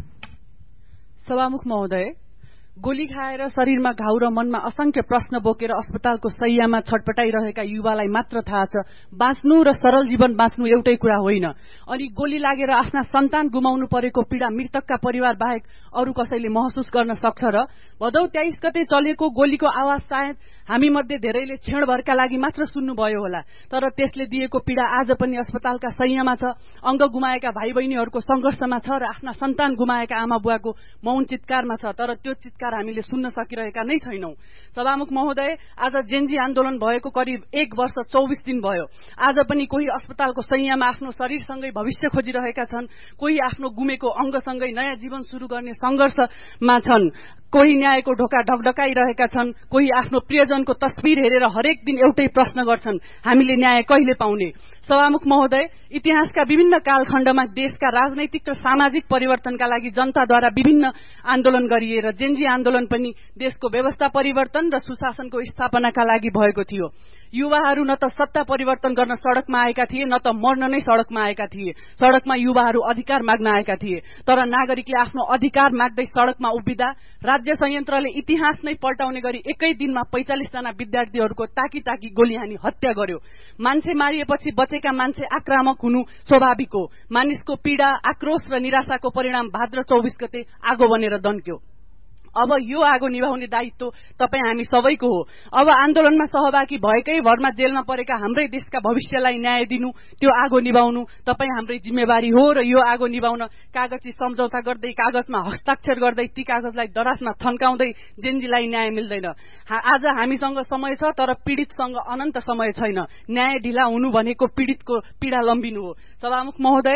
[SPEAKER 13] सभामुख महोदय, गोली खाएर शरीरमा घाउ र मनमा असंख्य प्रश्न बोकेर अस्पतालको शैय्यामा छटपटाइरहेका युवालाई मात्र थाहा छ बाँच्नु र सरल जीवन बाँच्नु एउटै कुरा होइन। अनि गोली लागेर आफ्ना सन्तान गुमाउनु परेको पीड़ा मृतकका परिवार बाहेक अरू कसैले महसुस गर्न सक्छ र? भदौ 23 गते चलेको गोलीको आवाज सायद हामी मध्ये धेरैले क्षणभरका लागि मात्र सुन्नुभयो होला, तर त्यसले दिएको पीड़ा आज पनि अस्पतालका शैय्यामा छ, अंग गुमाएका भाइ बहिनीहरूको संघर्षमा छ र आफ्ना सन्तान गुमाएका आमा बुवाको मौन चित्कारमा छ, तर त्यो चित्कार हामीले सुन्न सकिरहेका नै छैनौं। सभामुख महोदय, आज जेनजी आन्दोलन भएको करिब 1 वर्ष 24 दिन भयो। आज पनि कोही अस्पतालको शैय्यामा आफ्नो शरीरसँगै भविष्य खोजिरहेका छन्, कोही आफ्नो गुमेको अंगसँगै नयाँ जीवन शुरू गर्ने संघर्षमा छन्, कोही न्यायको ढोका ढकढकाइरहेका छन्, कोही आफ्नो प्रियजनको तस्बिर हेरेर हरेक दिन एउटै प्रश्न गर्छन्, हामीले न्याय कहिले पाउने? सभामुख महोदय, इतिहासका विभिन्न कालखण्डमा देशका राजनैतिक र सामाजिक परिवर्तनका लागि जनताद्वारा विभिन्न आन्दोलन गरिए र जेनजी आन्दोलन पनि देशको व्यवस्था परिवर्तन र सुशासनको स्थापनाका लागि भएको थियो। युवाहरू न त सत्ता परिवर्तन गर्न सड़कमा आएका थिए, न त मर्न नै सड़कमा आएका थिए। सड़कमा युवाहरू अधिकार माग्न आएका थिए, तर नागरिकले आफ्नो अधिकार माग्दै सड़कमा उभिँदा राज्य संयन्त्रले इतिहास नै पल्टाउने गरी एकै दिनमा 45 जना विद्यार्थीहरूको ताकी गोली हानी हत्या गर्यो। मान्छे मारिएपछि बचेका मान्छे आक्रामक हुनु स्वाभाविक हो। मानिसको पीड़ा, आक्रोश र निराशाको परिणाम भाद्र 24 गते आगो बनेर दन्क्यो। अब यो आगो निभाउने दायित्व तपाईँ हामी सबैको हो। अब आन्दोलनमा सहभागी भएकै भरमा जेलमा परेका हाम्रै देशका भविष्यलाई न्याय दिनु, त्यो आगो निभाउनु तपाईँ हाम्रै जिम्मेवारी हो र यो आगो निभाउन कागजी सम्झौता गर्दै, कागजमा हस्ताक्षर गर्दै, ती कागजलाई दराजमा थन्काउँदै जेनजीलाई न्याय मिल्दैन। आज हामीसँग समय छ, तर पीड़ितसँग अनन्त समय छैन। न्याय ढिला हुनु भनेको पीड़ितको पीड़ा लम्बिनु हो। सभामुख महोदय,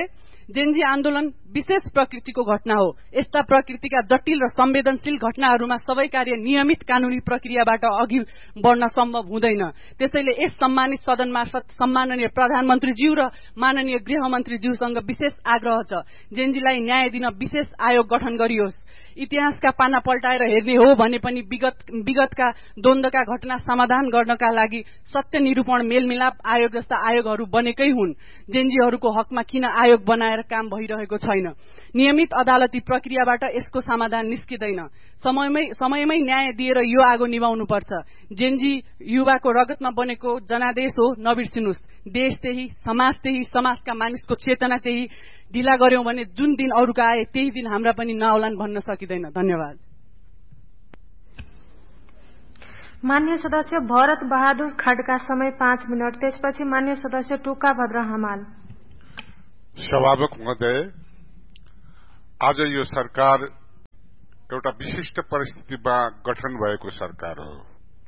[SPEAKER 13] जेनजी आन्दोलन विशेष प्रकृतिको घटना हो। यस्ता प्रकृतिका जटिल र संवेदनशील घटनाहरूमा सबै कार्य नियमित कानूनी प्रक्रियाबाट अघि बढ्न सम्भव हुँदैन। त्यसैले यस सम्मानित सदन मार्फत सम्माननीय प्रधानमन्त्रीज्यू र माननीय गृहमन्त्रीज्यूसँग विशेष आग्रह छ, जेनजीलाई न्याय दिन विशेष आयोग गठन गरियोस्। इतिहासका पाना पल्टाएर हेर्ने हो भने पनि विगतका द्वन्द्वका घटना समाधान गर्नका लागि सत्य निरूपण मेलमिलाप आयोग जस्ता आयोगहरू बनेकै हुन्। जेनजीहरूको हकमा किन आयोग बनाएर काम भइरहेको छैन? नियमित अदालती प्रक्रियाबाट यसको समाधान निस्किँदैन। समयमै न्याय दिएर यो आगो निभाउनुपर्छ। जेनजी युवाको रगतमा बनेको जनादेश हो, नबिर्सिनुस्। देश त्यही, समाज त्यही, समाजका मानिसको चेतना त्यही। ढिला गर्यौं भने जुन दिन अरूका आए त्यही दिन हाम्रा पनि नआउलान् भन्न सकिँदैन। धन्यवाद।
[SPEAKER 4] मान्य सदस्य भरत बहादुर खड्का, समय 5 मिनट। त्यसपछि मान्य सदस्य टुका भद्र हमाल।
[SPEAKER 14] सभामुख महोदय, आज यो सरकार एउटा विशिष्ट परिस्थितिमा गठन भएको सरकार हो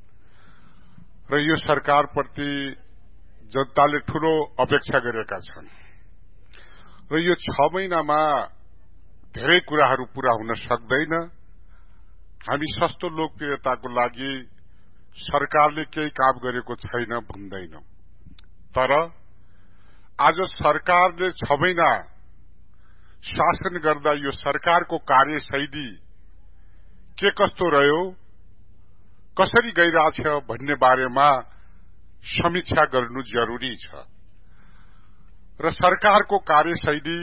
[SPEAKER 14] र यो सरकारप्रति जनताले ठूलो अपेक्षा गरेका छन् र यो 6 महिनामा धेरै कुराहरू पूरा हुन सक्दैन। हामी सस्तो लोकप्रियताको लागि सरकारले केही काम गरेको छैन भन्दैनौं, तर आज सरकारले 6 महिना शासन गर्दा यो सरकारको कार्यशैली के कस्तो रह्यो, कसरी गइरहेछ भन्ने बारेमा समीक्षा गर्नु जरुरी छ र सरकारको कार्यशैली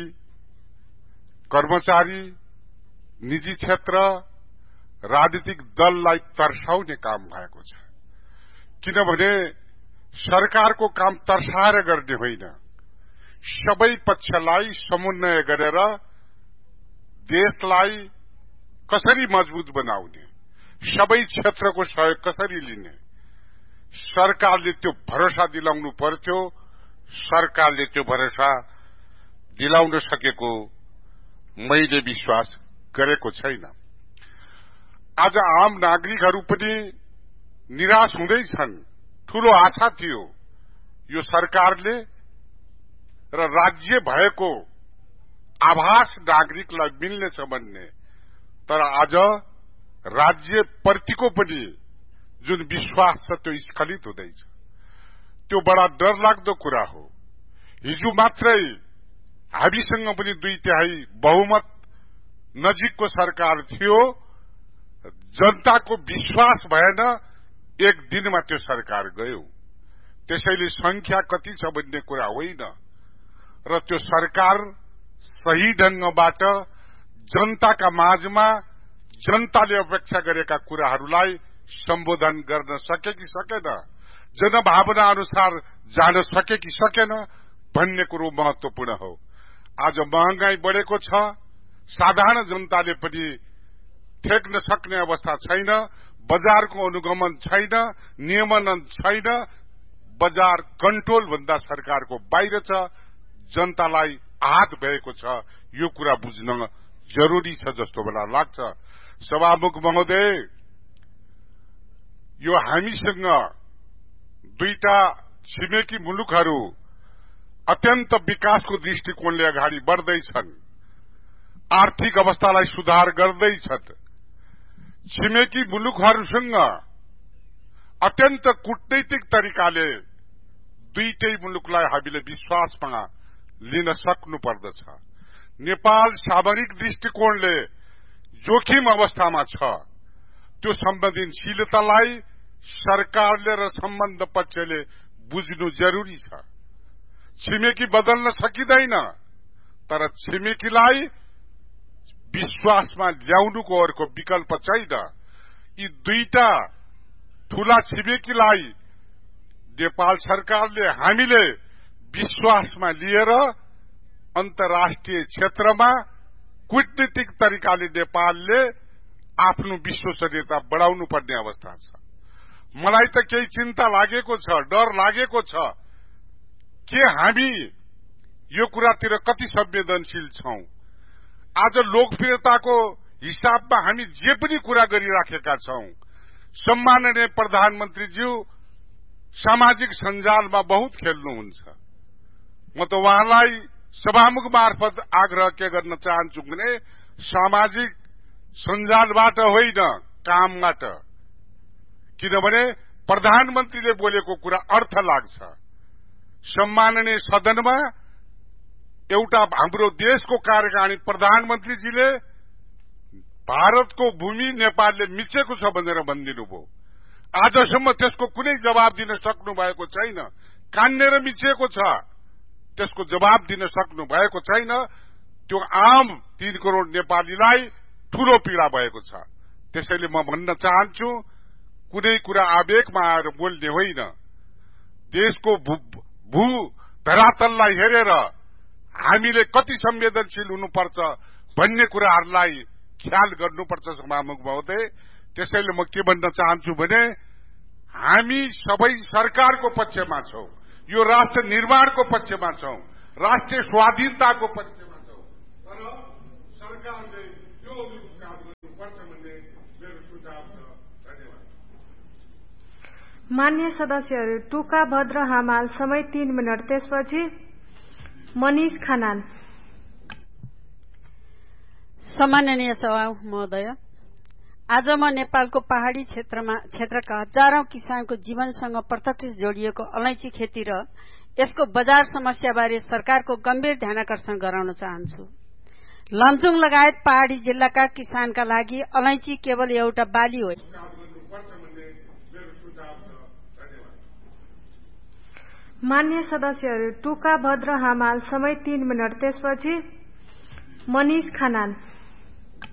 [SPEAKER 14] कर्मचारी, निजी क्षेत्र, राजनीतिक दललाई तर्साउने काम भएको छ। किनभने सरकारको काम तर्साएर गर्ने होइन, सबै पक्षलाई समन्वय गरेर देशलाई कसरी मजबुत बनाउने, सबै क्षेत्रको सहयोग कसरी लिने, सरकारले त्यो भरोसा दिलाउनु पर्थ्यो। सरकारले त्यो भरोसा दिलाउन सकेको मैले विश्वास गरेको छैन। आज आम नागरिकहरू पनि निराश हुँदैछन्। ठूलो आशा थियो यो सरकारले र राज्य भएको आभास नागरिकलाई मिल्नेछ भन्ने, तर आज राज्य प्रतिको पनि जुन विश्वास छ त्यो स्खलित हुँदैछ। त्यो बडा डरलाग्दो कुरा हो। हिजो मात्रै हामीसँग पनि 2/3 बहुमत नजिकको सरकार थियो, जनताको विश्वास भएन, एक दिनमा त्यो सरकार गयो। त्यसैले संख्या कति छ भन्ने कुरा होइन र त्यो सरकार सही ढंगबाट जनताका माझमा जनताले अपेक्षा गरेका कुराहरूलाई सम्बोधन गर्न सके कि सकेन, जनभावना अनुसार जान सके कि सकेन भन्ने कुरो महत्वपूर्ण हो। आज महंगाई बढेको छ, साधारण जनताले पनि ठेक्न सक्ने अवस्था छैन, बजारको अनुगमन छैन, नियमन छैन, बजार कन्ट्रोल भन्दा सरकारको बाहिर छ, जनतालाई आहत भएको छ। यो कुरा बुझ्न जरुरी छ जस्तो मलाई लाग्छ। सभामुख महोदय, यो हामीसँग 2टा छिमेकी मुलुकहरू अत्यन्त विकासको दृष्टिकोणले अगाडि बढ्दैछन्, आर्थिक अवस्थालाई सुधार गर्दैछन्। छिमेकी मुलुकहरूसँग अत्यन्त कूटनैतिक तरिकाले दुईटै मुलुकलाई हामीले विश्वासमा लिन सक्नु पर्दछ। नेपाल सामरिक दृष्टिकोणले जोखिम अवस्थामा छ, त्यो संवेदनशीलतालाई सरकारले र सम्बन्ध पक्षले बुझ्नु जरुरी छ। छिमेकी बदल्न सकिँदैन, तर छिमेकीलाई विश्वासमा ल्याउनुको अर्को विकल्प छैन। यी 2टा ठूला छिमेकीलाई नेपाल सरकारले हामीले विश्वासमा लिएर अन्तर्राष्ट्रिय क्षेत्रमा कूटनीतिक तरिकाले नेपालले आफ्नो विश्वसनीयता बढाउनु पर्ने अवस्था छ। मलाई त केही चिन्ता लागेको छ, डर लागेको छ के हामी यो कुरातिर कति संवेदनशील छौं। आज लोकप्रियताको हिसाबमा हामी जे पनि कुरा गरिराखेका छौं। सम्माननीय प्रधानमन्त्रीज्यू सामाजिक सञ्जालमा बहुत खेल्नुहुन्छ। म त उहाँलाई सभामुख मार्फत आग्रह के गर्न चाहन्छु भने सामाजिक सञ्जालबाट होइन, कामबाट। किनभने प्रधानमन्त्रीले बोलेको कुरा अर्थ लाग्छ। सम्माननीय सदनमा एउटा हाम्रो देशको कार्यकारिणी प्रधानमन्त्रीजीले भारतको भूमि नेपालले मिचेको छ भनेर भनिदिनुभयो। आजसम्म त्यसको कुनै जवाब दिन सक्नु भएको छैन। कान्नेर मिचेको छ, त्यसको जवाब दिन सक्नु भएको छैन। त्यो आम 3 करोड़ नेपालीलाई ठूलो पीड़ा भएको छ। त्यसैले म भन्न चाहन्छु, कुनै कुरा आवेगमा आएर बोल्ने होइन। देशको भू धरातललाई हेरेर हामीले कति संवेदनशील हुनुपर्छ भन्ने कुराहरूलाई ख्याल गर्नुपर्छ सभामुख महोदय। त्यसैले म के भन्न चाहन्छु भने हामी सबै सरकारको पक्षमा छौं, यो राष्ट्र निर्माणको पक्षमा छौं, राष्ट्रिय स्वाधीनताको पक्षमा छौं, तर सरकारले त्यो काम गर्नुपर्छ भन्ने मेरो सुझाव छ। धन्यवाद।
[SPEAKER 4] मान्य सदस्यहरू, टुका भद्र हमाल, समय 3 मिनट। त्यसपछि मनिष खनाल।
[SPEAKER 12] सम्माननीय सभामुख महोदय, आज म नेपालको पहाड़ी क्षेत्रका हजारौं किसानको जीवनसँग प्रत्यक्ष जोडिएको अलैँची खेती र यसको बजार समस्याबारे सरकारको गम्भीर ध्यानाकर्षण गराउन चाहन्छु। लमजुङ लगायत पहाड़ी जिल्लाका किसानका लागि अलैँची केवल एउटा बाली हो।
[SPEAKER 4] मान्य सदस्यहरू, टुका भद्र हमाल, समय 3 मिनट। त्यसपछि मनिष खनाल।